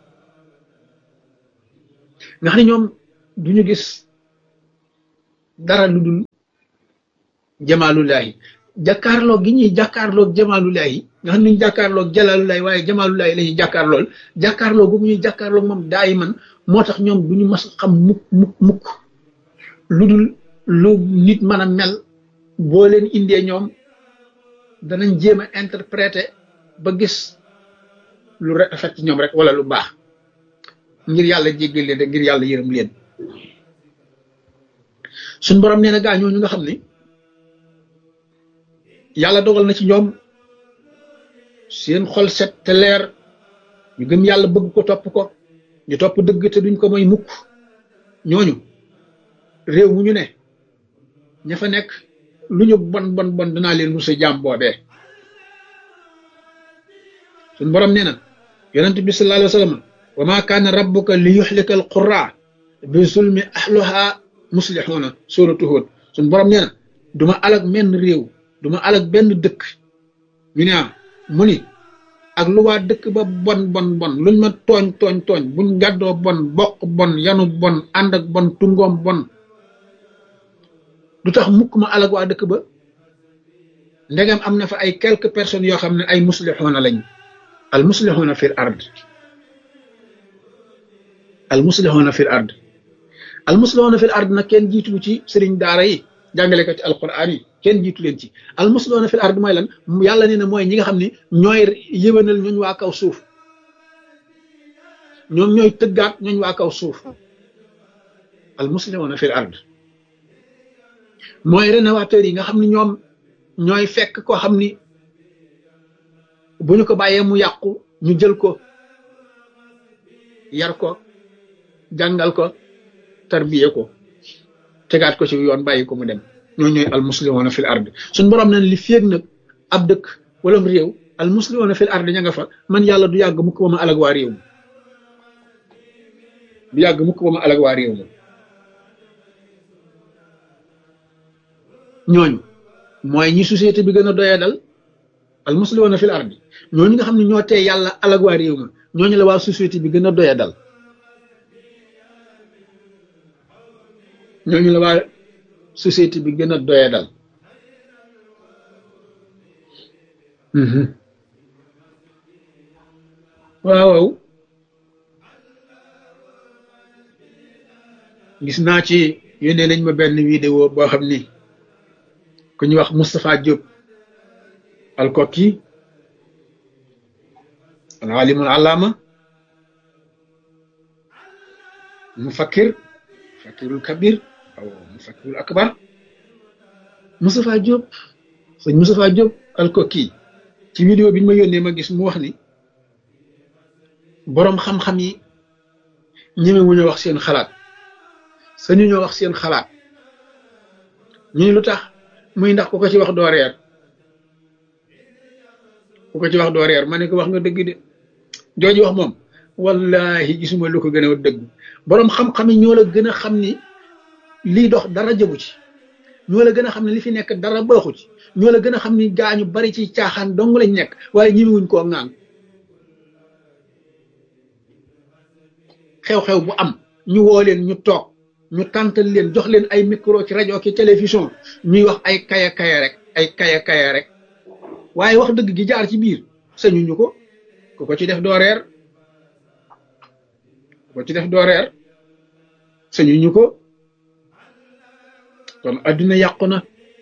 nga xam ne ñoom duñu gis dara lu dul jamaalullahi jàkkaarloog gi ñuy jàkkaarloog jamaalullahi nga xam ne ñu jàkkaarloog jalaalullahi waaye jamaalullahi la ñuy jàkkaarlool jàkkaarloog bu ñuy jàkkaarloog moom daay man moo tax ñoom duñu mas xam mukk lu dul lu nit mën a mel boo leen indee ñoom danañ jéem a interpréter ba gis lu rafet ci ñoom rek wala lu baax ngir yàlla jéggal leen rek ngir yàlla yërëm leen suñ borom nee na gaa ñooñu nga xam ne yàlla dogal na ci ñoom seen xol set te leer ñu gëm yàlla bëgg ko ñu topp dëgg te duñ ko moy mukk ñooñu réew mu ñu ne ña fa nekk lu ñu bon danaa leen rusa jaam boobee suñ borom nee na yonent bi sallallahu alayhi wa sallam wa ma kaana rabbuka li yuxlika al qura bi zulmi ahluha muslixuuna suratu Hud suñ borom nee na duma alag menn réew duma alag benn dëkk ñu ne mu ni ak lu waa dëkk ba bon luñ ma tooñ buñ gàddoo bon bokk bon yanu bon ànd ak bon tungoom bon du tax mukk ma alag waa dëkk ba ndegam am na fa ay quelques personnes yoo xam ne ay muslixuuna lañ al muslixuuna fil ard al muslixuuna fil ard al muslixuuna fil ard nag kenn jiitu ci sëriñ daara yi jàngalekati alquran yi kenn jiitu leen ci al muslixuuna fil ard mooy lan yàlla nee na mooy ñi nga xam ne ñooy yëwénal ñooñ waa kaw suuf ñoom ñooy tëggaat ñooñ waa kaw suuf al muslixuuna fil ard mooy rénovateur yi nga xam ne ñoom ñooy fekk koo xam ni bu ñu ko bàyyee mu yàqu ñu jël ko yar ko jàngal ko tarbiye ko tegaat ko ci yoon bàyyi ko mu dem ñoo ñooy al muslimuna fil ard suñ borom nañ li féeg nag ab dëkk wala réew al muslimuna fil ard ña nga fa man yàlla du yàgg mukk ba ma alag waa réew ma du yàgg mukk ba ma alag waa réew ma ñooñu mooy ñi société bi gën a doyee dal al muslimuna fil ard ñooñu nga xam ne ñoo tee yàlla alag waa réew ma ñooñu la waa société bi gën a doyee dal ñooñu la waa société bi gën a doyee dal waaw gis naa ci yónnee nañ ma benn vidéo boo xam ni ku ñu wax Moustapha Diop al-Kokki al-alimul allama fakirul kabir aw fakirul akbar Moustapha Diop sëñ Moustapha Diop al-Kokki ci vidéo bi ñu ma yónnee ma gis mu wax ni boroom xam-xam yi ñeme wuñu wax seen xalaat sañu ñoo wax seen xalaat ñu ni lu tax muy ndax ku ko ci wax doo reer ku ko ci wax doo reer ma ne ko wax nga dëgg de jooju wax moom wallahi gisuma lu ko gën a dëgg boroom xam-xam yi ñoo la gën a xam ni lii dox dara jëgu ci ñoo la gën a xam ne li fi nekk dara baaxu ci ñoo la gën a xam ni gaañu bari ci caaxaan dong lañ nekk waaye ñimiwuñ koo ŋaan xew-xew bu am ñu woo leen ñu toog ñu tàntal leen jox leen ay micro ci rajo ki télévision ñuy wax ay kaya rek waaye wax dëgg gi jaar ci biir sañuñu ko ku ko ci def doo reer ku ko ci def doo reer sañuñu ko kon adduna yàqu na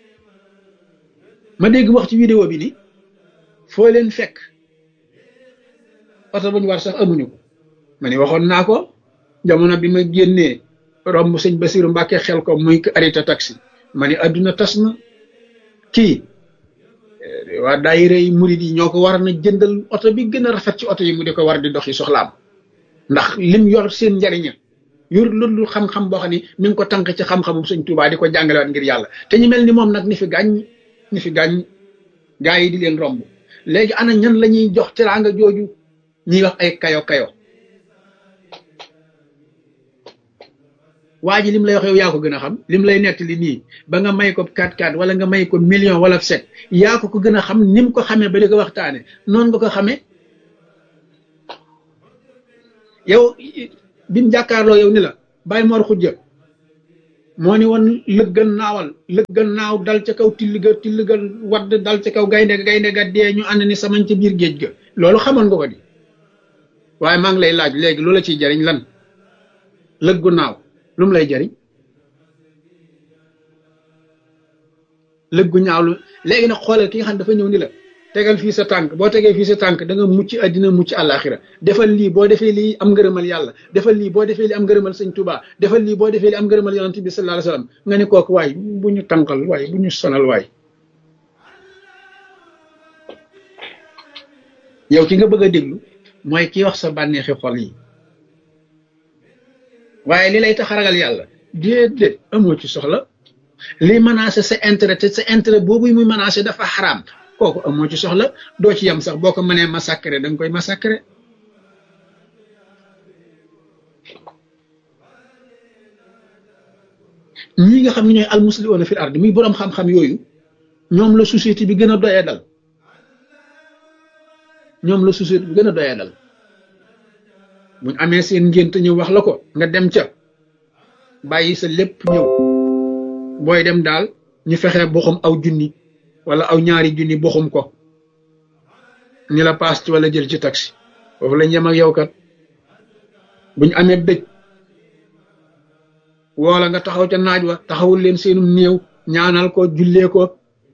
ma dégg wax ci vidéo bi ni foo leen fekk oto bu ñu war sax amuñu ko ma ni waxoon naa ko jamono bi ma génnee romb sëñ Basiru Mbàkke xel ko muy arrêté taxi ma ni adduna tas na kii waa daayira yi murid yi ñoo ko war na jëndal oto bi gën a rafet ci oto yi mu di ko war di doxi soxlaam ndax lim yor seen njariña yor loolu xam-xam boo xam ni mi ngi ko tànk ci xam-xamum sëñ Tuubaa di ko jàngalewaat ngir yàlla te ñu mel ni moom nag ni fi gàññ gaa yi di leen romb léegi ana ñan la ñuy jox teraanga jooju ñuy wax ay kayo waa ji lim lay wax yow yaa ko gën a xam lim lay nettali nii ba nga may ko 4-4 wala nga may ko million wala set yaa ko gën a xam ni mu ko xamee ba di ko waxtaane noonu nga ko xamee yow bi mu jàkkaarloo yow ni la Baye Mor Xujja moo ni woon lëggan naaw dal ca kaw till ga wadd dal ca kaw gaynde ga dee ñu ànd ni samañ ca biir géej ga loolu xamoon nga ko di waaye maa ngi lay laaj léegi loola ciy jariñ lan lëggu naaw lu mu lay jariñ lëggu ñaaw lu léegi nag xoolal ki nga xam ne dafa ñëw ni la tegal fii sa tànk boo tegee fii sa tànk da nga mucc àddina mucc àllaaxira defal lii boo defee lii am ngërëmal yàlla defal lii boo defee lii am ngërëmal sëñ Tuubaa defal lii boo defee lii am ngërëmal yonent bi sallallahu alayhi wasallam nga ne kooku waay bu ñu tànkal waay bu ñu sonal waay yow ki nga bëgg a déglu mooy kii wax sa bànneexi xol yi waaye li lay tax a ragal yàlla déedéet amoo ci soxla li menacé sa intérêt te sa intérêt boobu muy menacé dafa xaraam kooku amoo ci soxla doo ci yam sax boo ko mënee massacrer da nga koy massacrer ñi nga xam ne ñooy almuslimuuna fil ard muy boroom xam-xam yooyu ñoom la société bi gën a doyee dal buñ amee seen ngént ñëw wax la ko nga dem ca bàyyi sa lépp ñëw booy dem daal ñu fexee boxum aw junni wala aw ñaari junni boxum ko ni la paas ci wala jël ci taxi foofu lañ yem ak yow kat buñ amee dëj woola nga taxaw ca naaj wa taxawul leen seenum néew ñaanal ko jullee ko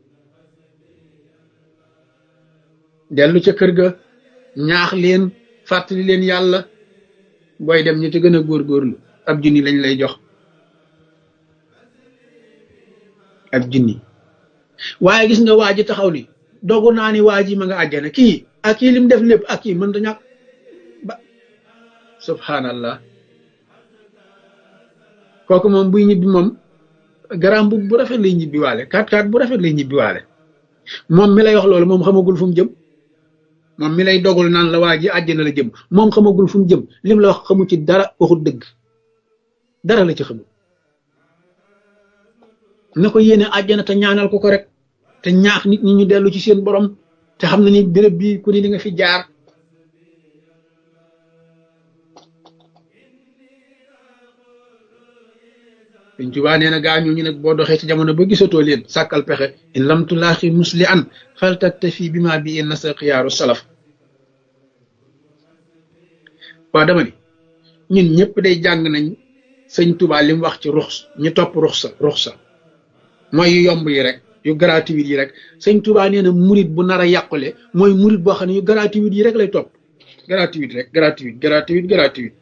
dellu ca kër ga ñaax leen fàttali leen yàlla booy dem ñu ci gën a góorgóorlu ab junni lañ lay jox ab junni waaye gis nga waa ji taxaw ni dogu naa ni waa ji ma nga àjjana kii ak kii lim def lépp ak kii mën ta ñàkk ba subhanallah kooku moom buy ñibbi moom garam bu rafet lay ñibbi waale 4-4 bu rafet lay ñibbi waale moom mi lay wax loolu moom xamagul fu mu jëm moom mi lay dogul naan la waa ji àjjana la jëm moom xamagul fu mu jëm lim la wax xamu ci dara waxul dëgg dara la ci xamul na ko yéene àjjana te ñaanal ko rek te ñaax nit ñi ñu dellu ci seen borom te xam na ni béréb bi ku ni li nga fi jaar Sëñ Tuubaa nee na gaa ñooñu nag boo doxee ci jamono ba gisatoo leen sàkkal pexe in lam tulaaxi musli an faltaktafi bi ma bi nasa xiyaaru salaf waa dama ni ñun ñëpp day jàng nañ Sëñ Tuubaa li mu wax ci ruxs ñu topp ruxsa mooy yu yomb yi rek yu gratuit yi rek Sëñ Tuubaa nee na murit bu nar a yàqule mooy murit boo xam ne yu gratuit yi rek lay topp gratuit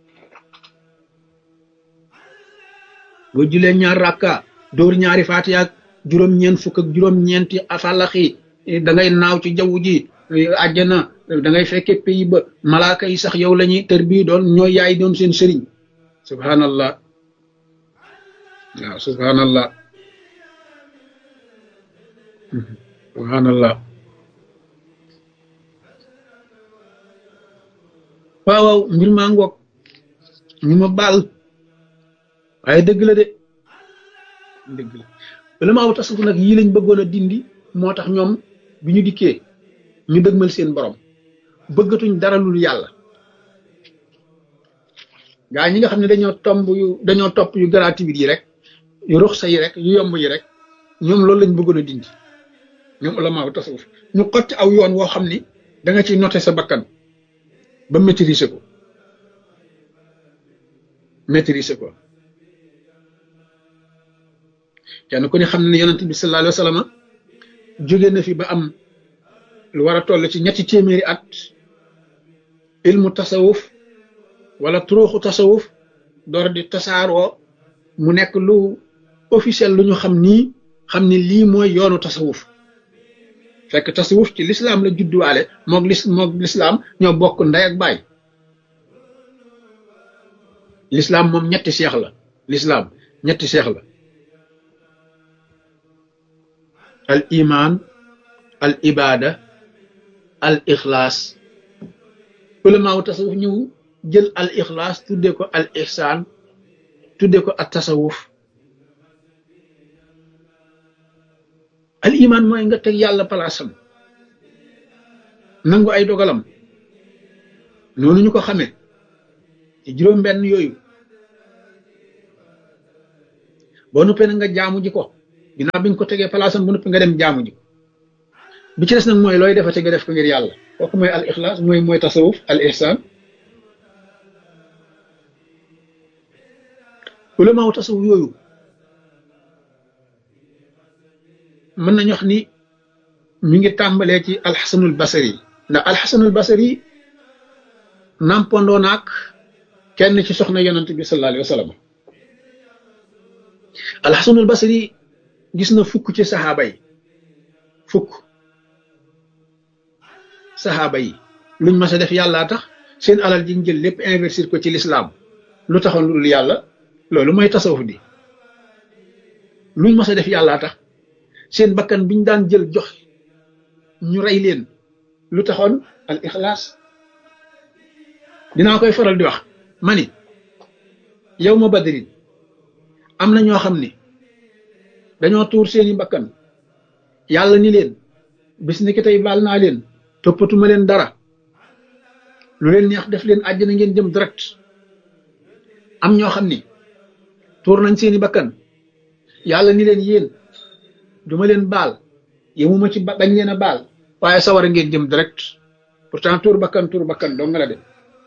boo julee ñaar rakka dóor ñaari faatiha ak juróom-ñeent fukk ak juróom-ñeenti afalaxi da ngay naaw ci jaww ji àjjana da ngay fekke pays ba malaaka yi sax yow la ñuy tër bii doon ñooy yaay doon seen sëriñ subhanallah waaw subhanallah waaw mbir maa ngoog ñu ma baal waaye dëgg la la ma aw tasawuf nag yii lañ bëggoon a dindi moo tax ñoom bi ñu dikkee ñu dëgmal seen borom bëggatuñ dara lul yàlla gaa ñi nga xam ne dañoo topp yu gratuit yi rek yu ruxsa yi rek yu yomb yi rek ñoom loolu lañ bëggoon a dindi ñoom la ma aw tasawuf ñu xotti aw yoon woo xam ni da nga ciy noter sa bakkan ba maîtriser ko kenn ku ne xam ne yonent bi sallallahu alayhi wa sallam jóge na fi ba am lu war a toll ci 300 at ilmu tasawuf wala turuuxu tasawuf door di tasaaroo mu nekk lu officiel lu ñu xam ni lii mooy yoonu tasawuf fekk tasawuf ci lislaam la judduwaale moog lislaam ñoo bokk ndey ak baay lislaam moom ñetti seex la al iman al ibada al ixlaas ulamaaw tasawuf ñëw jël al ixlaas tudde ko al ihsaan tudde ko at tasawuf. al iman mooy nga teg yàlla palaasam nangu ay dogalam noonu ñu ko xamee ci juróom benn yooyu boo nuppee nag nga jaamu ji ko ginnaaw bi nga ko tegee palaasam bu nuppi nga dem jaamu ji bi ci des nag mooy looy defate nga def ko ngir yàlla kooku mooy al ixlaas mooy tasawuf al ihsan. ulamaaw tasawuf yooyu mën nañu wax ni mi ngi tàmbalee ci alxasanul basari ndax alxasanul basari nampandoo naag kenn ci soxna yonent bi sallallahu alayhi wa sallam. alxasanul basari gis na fukk ci saxaaba yi fukk saxaaba yi luñ mas a def yàllaa tax seen alal ji ñu jël lépp investir ko ci lislaam lu taxoon lu dul yàlla loolu mooy tasawuf di luñ mas a def yàllaa tax seen bakkan biñ daan jël jox ñu rey leen lu taxoon al ixlaas. dinaa koy faral di wax ma ni yow ma badrin am na ñoo xam ni dañoo tuur seeni bakkan yàlla ni leen bis ni ki tey baal naa leen toppatuma leen dara lu leen neex def leen àjjana ngeen jëm direct. am ñoo xam ni tuur nañ seeni bakkan yàlla ni leen yéen duma leen baal yemuma ci bañ leen a baal waaye sawara ngeen jëm direct. pourtant tuur bakkan doo nga la de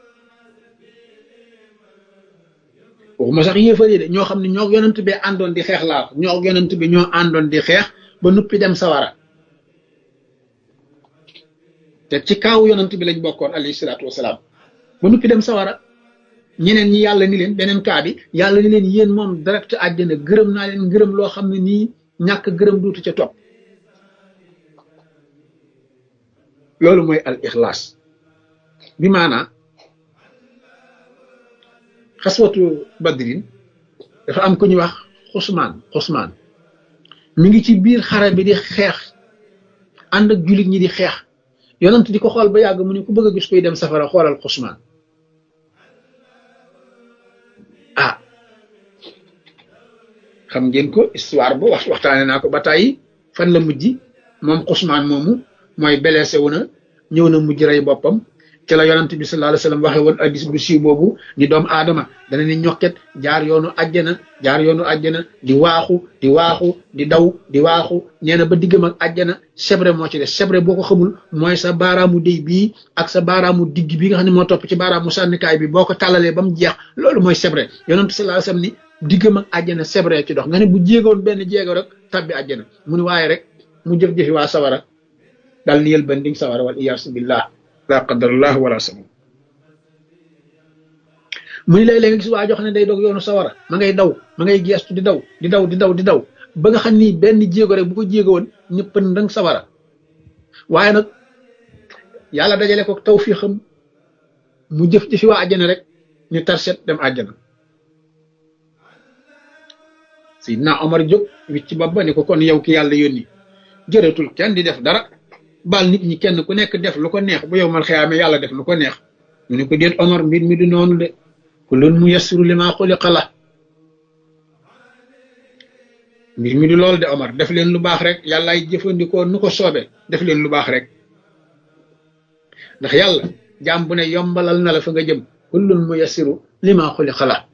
waxuma sax yéefari de ñoo xam ne ñoo yonent bi àndoon di xeex laa ñoo yonent bi ñoo àndoon di xeex ba nuppi dem sawara te ci kaaw yonent bi lañ bokkoon alayhi salaatu wasalaam ba nuppi dem sawara. ñeneen ñi yàlla ni leen beneen kaa bi yàlla ni leen yéen moom direct àjjana gërëm naa leen gërëm loo xam ne nii ñàkk gërëm duutu ca topp. loolu mooy al ixlaas bi maanaa xaswatu badrin dafa am ku ñuy wax xusmaan mi ngi ci biir xare bi di xeex ànd ak jullit ñi di xeex yonent di ko xool ba yàgg mu ne ku bëgg a gis koy dem safara xoolal xusmaan. xam ngeen ko histoire bu waxtaane naa ko ba tàyyi fan la mujj moom xusmaan moomu mooy blessé wu na ñëw na mujj rey boppam ci la yonent bi sallallahu alayhi wasallam waxe woon hadiis bu siiw boobu ni doomu aadama dana ni ñokket jaar yoonu àjjana di waaxu di daw di waaxu nee na ba diggam ak àjjana sebre moo ci des sebre boo ko xamul mooy sa baaraamu déy bii ak sa baaraamu digg bi nga xam ne moo topp ci baaraamu sànnikaay bi boo ko tàllalee ba mu jeex loolu mooy sebre yonent sallallahu alayhi wasallam ni diggam ak àjjana sebre ci dox nga ne bu jéegoon benn jéego rek tabbi àjjana mu ni waaye rek mu jëf-jëfi waa sawara dal ni yël banding sawara wal iyaasu billah la qadarallah wala sama mu ni léeg-léeg nga gis waa jox ne day dog yoonu sawara ma ngay daw ma ngay geestu di daw ba nga xam ni benn jéego rek bu ko jéego woon ñëpp ndang sawara waaye nag yàlla dajale ko tawfiixam mu jëf-jëfi waa àjjana rek ñu tarset dem àjjana. Seydina Omar jóg wicc ci bopp ba ni ko kon yow ki yàlla yónni jërëtul kenn di def dara baal nit ñi kenn ku nekk def lu ko neex bu yow mal xiyaame yàlla def lu ko neex mu ne ko déet Omar mbir mi du noonu de kullun muyassiru limaa xuliqa lahu mbir mi du loolu de Omar def leen lu baax rek yàllaay jëfandikoo nu ko soobe def leen lu baax rek ndax yàlla jaam bu ne yombalal na la fa nga jëm kullun muyassiru limaa xuliqa lahu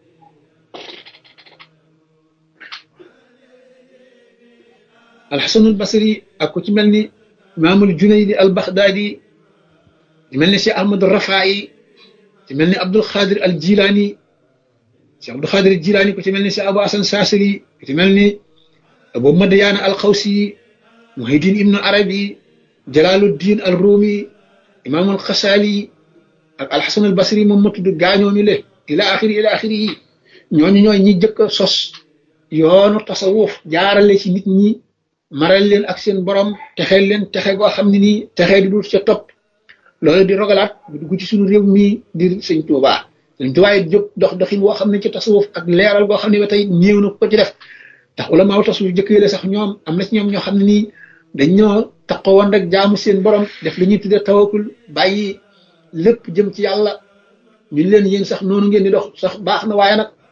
alxasanul basri ak ku ci mel ni imaamul junaydi al baxdaadi ci mel ni cheikh ahmad rafaayi ci mel ni abdul xaadir al jilaani cheikh abdul xaadir al jilaani ku ci mel ni cheikh abu hasan saasili ku ci mel ni abu madayaana al xawsi muhiddin ibnu arabi jalaaluddin al ruumi imaamul xasaali ak alxasanul basri moom ma tudd gaañooñu le ila axiri yi ñooñu ñooy ñi jëkk a sos yoonu tasawuf jaarale ci nit ñi maral leen ak seen borom texeel leen texe goo xam ne nii texee di dul ca topp loolu di rogalaat bu dugg ci suñu réew mii di sëñ Tuubaa yi jóg dox doxin woo xam ne ci tasawuf ak leeral goo xam ne ba tey néew na ko ci def tax ulamaaw tasawuf jëkk yële sax ñoom am na ci ñoom ñoo xam ne nii dañ ñoo taxaw woon rek jaamu seen borom def li ñuy tuddee tawakkul bàyyi lépp jëm ci yàlla ñu leen yéen sax noonu ngeen di dox sax baax na waaye nag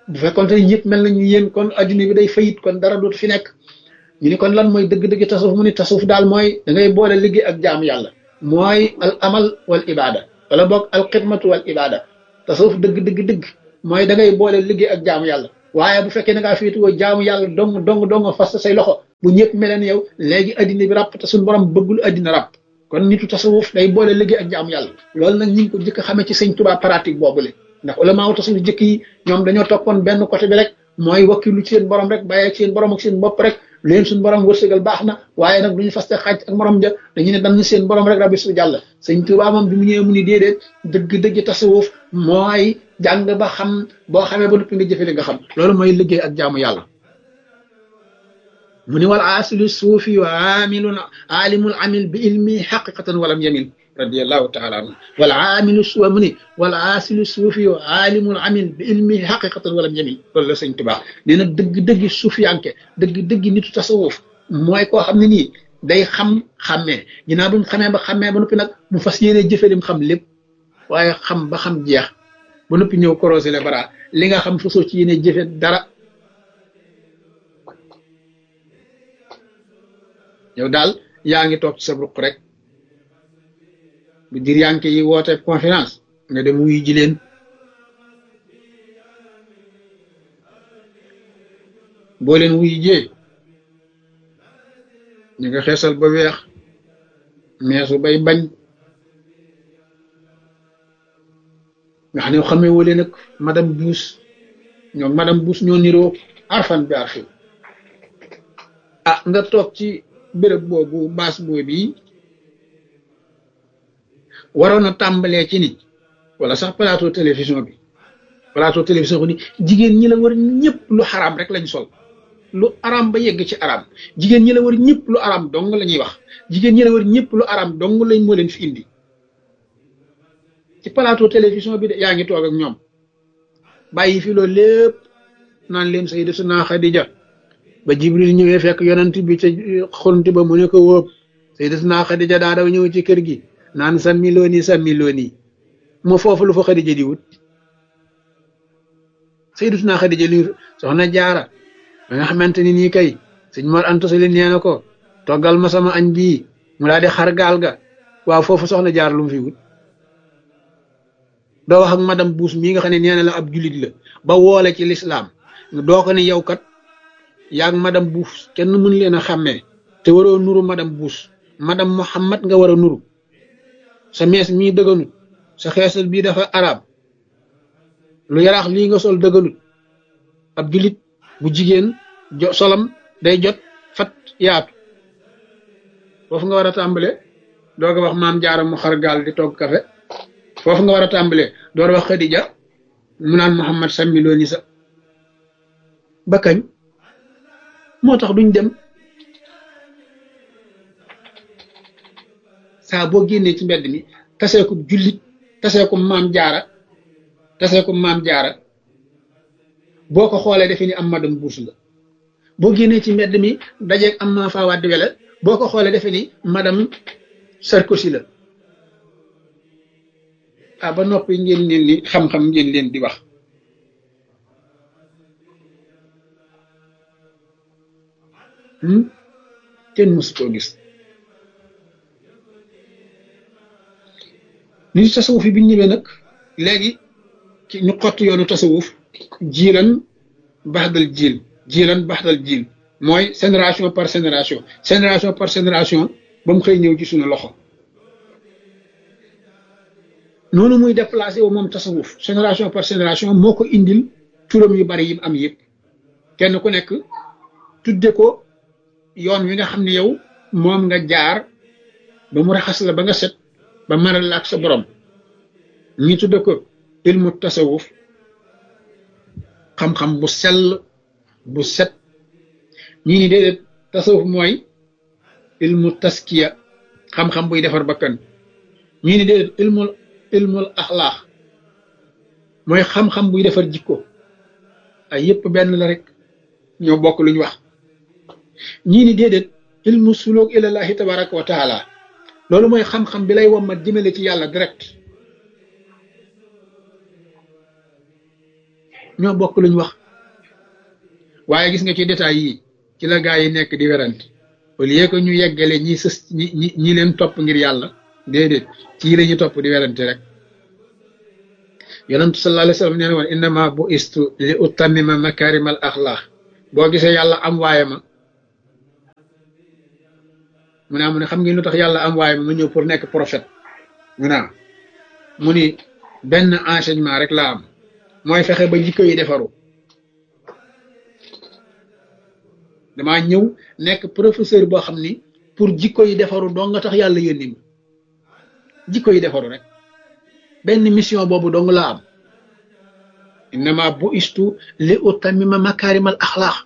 bu fekkoon te ñëpp mel nañu yéen kon adduna bi day fayit kon dara dootu fi nekk. ñu ni kon lan mooy dëgg-dëgg tasawuf mu ni tasawuf daal mooy da ngay boole liggéey ak jaamu yàlla mooy al amal wal ibada wala boog al xidmatu wal ibada tasawuf dëgg mooy da ngay boole liggéey ak jaamu yàlla waaye bu fekkee da ngaa féetuwoo jaamu yàlla dong fas say loxo bu ñëpp meleen yow léegi addina bi ràpp te suñu borom bëggul addina ràpp kon nitu tasawuf day boole liggéey ak jaamu yàlla loolu nag ñi ngi ko jëkk xamee ci sëñ Tuubaa pratique boobule ndax ulama wu tasawuf jëkk yi ñoom dañoo toppoon benn côté bi rek mooy wakkilu ci seen borom rek bàyyee ci seen borom ak seen bopp rek leen suñu borom wërsëgal baax na waaye nag duñu faste xaaj ak morom ja dañu ne dañ seen borom rek rabbi su jàll sëñ Tuubaa moom bi mu ñëwee mu ni déedéet dëgg tasawuf mooy jàng ba xam boo xamee ba noppi nga jëfe li nga xam loolu mooy liggéey ak jaamu yàlla mu ni wal aasilu suufi wa amilun alimul amil bi ilmi xaqiqatan walam yamil radiallahu taala anhu wal aamilu suwa mu ni wal aasilu suufi wa alimul amil bi ilmi xaqiqatan walam yamil loolu la sëñ Tuubaa nee na dëgg suufiyanke dëgg nitu tasawuf mooy koo xam ne nii day xàmmee ginnaaw bu mu xamee ba noppi nag mu fas yéene jëfe lim xam lépp waaye xam ba xam jeex ba noppi ñëw korosé le bara li nga xam fasoo ci yéene jëfe dara yow daal yaa ngi toog ci sa ruq rek bu dir yanke yi woote conférence nga dem wuyu ji leen boo leen wuyu jee ñu nga xeesal ba weex meesu bay bañ nga xam ne xamee woo leen ak madame Buus ñoom madame Buus ñoo niroo arfan bi arfin ah nga toog ci béréb boobu baas boobu waroon a tàmbalee ci nit wala sax plateau télévision bi ko ni jigéen ñi la war ñëpp lu xaraam rek lañ sol lu araam ba yegg ci araam jigéen ñi la war ñëpp lu araam dong la ñuy wax jigéen ñi la war ñëpp lu araam dong lañ moo leen fi indi ci plateau télévision bi de yaa ngi toog ak ñoom bàyyi fi loolu lépp naan leen Sayyidatuna Xadija ba Jibril ñëwee fekk yonent bi ca xunti ba mu ne ko wóob Sayyidatuna Xadija daa daw ñëw ci kër gi naan sàmmi looni moo foofu lu fa Xadija di wut Sayyidatuna Xadija li soxna Jaara ba nga xamante ni nii kay sëñ Mor Anta Sali nee na ko toggal ma sama añ bii mu daal di xar gaal ga waaw foofu soxna Jaara lu mu fi wut doo wax ak madame Buus mii nga xam ne nee na la ab jullit la ba woole ci lislaam doo ko ne yow kat yaag madame Buus kenn mën leen a xàmmee te waroo nuru madame Buus madame Muhammad nga war a nuru sa mees mii dëgganut sa xeesal bii dafa arab lu yaraax lii nga sol dëgganut ab jullit bu jigéen solam day jot fat yaatu foofu nga war a tàmbale dooga wax maam Jaara mu xar gaal di togg kafe foofu nga war a tàmbale door wax Xadija mu naan Muhammad sàmmi looni sa ba kañ moo tax duñ dem saa boo génnee ci mbedd mi tasee ko jullit tasee ko maam Jaara boo ko xoolee defe ni am madame Buus la boo génnee ci mbedd mi dajeeg am ma faa wàddi wele boo ko xoolee defe ni madame Sarkozy la ah ba noppi ngeen leen li xam-xam ngeen leen di wax kenn mësu koo gis ni tasawuf yi bi ñu ñëwee nag léegi ci ñu xott yoonu tasawuf jiilan baxdal jiil mooy génération par génération ba mu xëy ñëw ci suñu loxo noonu muy déplacé wu moom tasawuf génération par génération moo ko indil turam yu bari yi am yëpp kenn ku nekk tudde ko yoon wi nga xam ne yow moom nga jaar ba mu raxas la ba nga set ba maral la ak sa borom ñi tudde ko ilmu tasawuf xam-xam bu sell bu set ñii ni déedéet tasawuf mooy ilmu taskiya xam-xam buy defar bakkan ñii ni déedéet ilmul axlaax mooy xam-xam buy defar jikko ay yëpp benn la rek ñoo bokk luñ wax ñii ni déedéet ilmu suluk ilallahi tabaraka wa taala loolu mooy xam-xam bi lay wommat jëmale ci yàlla direct ñoo bokk luñ wax waaye gis nga ci détails yi ci la gaa yi nekk di werante au lieu que ñu yeggale ñi sës ñi leen topp ngir yàlla déedéet ci la ñu topp di werante rek yonentu sallallahu alayhi wa sallam nee na woon innama bu istu li utammima makarimal axlaax boo gisee yàlla am waaye ma mu ne xam ngeen lu tax yàlla am waaye ma ñëw pour nekk prophète mu ni benn enseignement rek laa am mooy fexe ba jikko yi defaru damaa ñëw nekk professeur boo xam ni pour jikko yi defaru dong nga tax yàlla yónni ma jikko yi defaru rek benn mission boobu dong laa am innama bu istu li utammima makarimal axlaax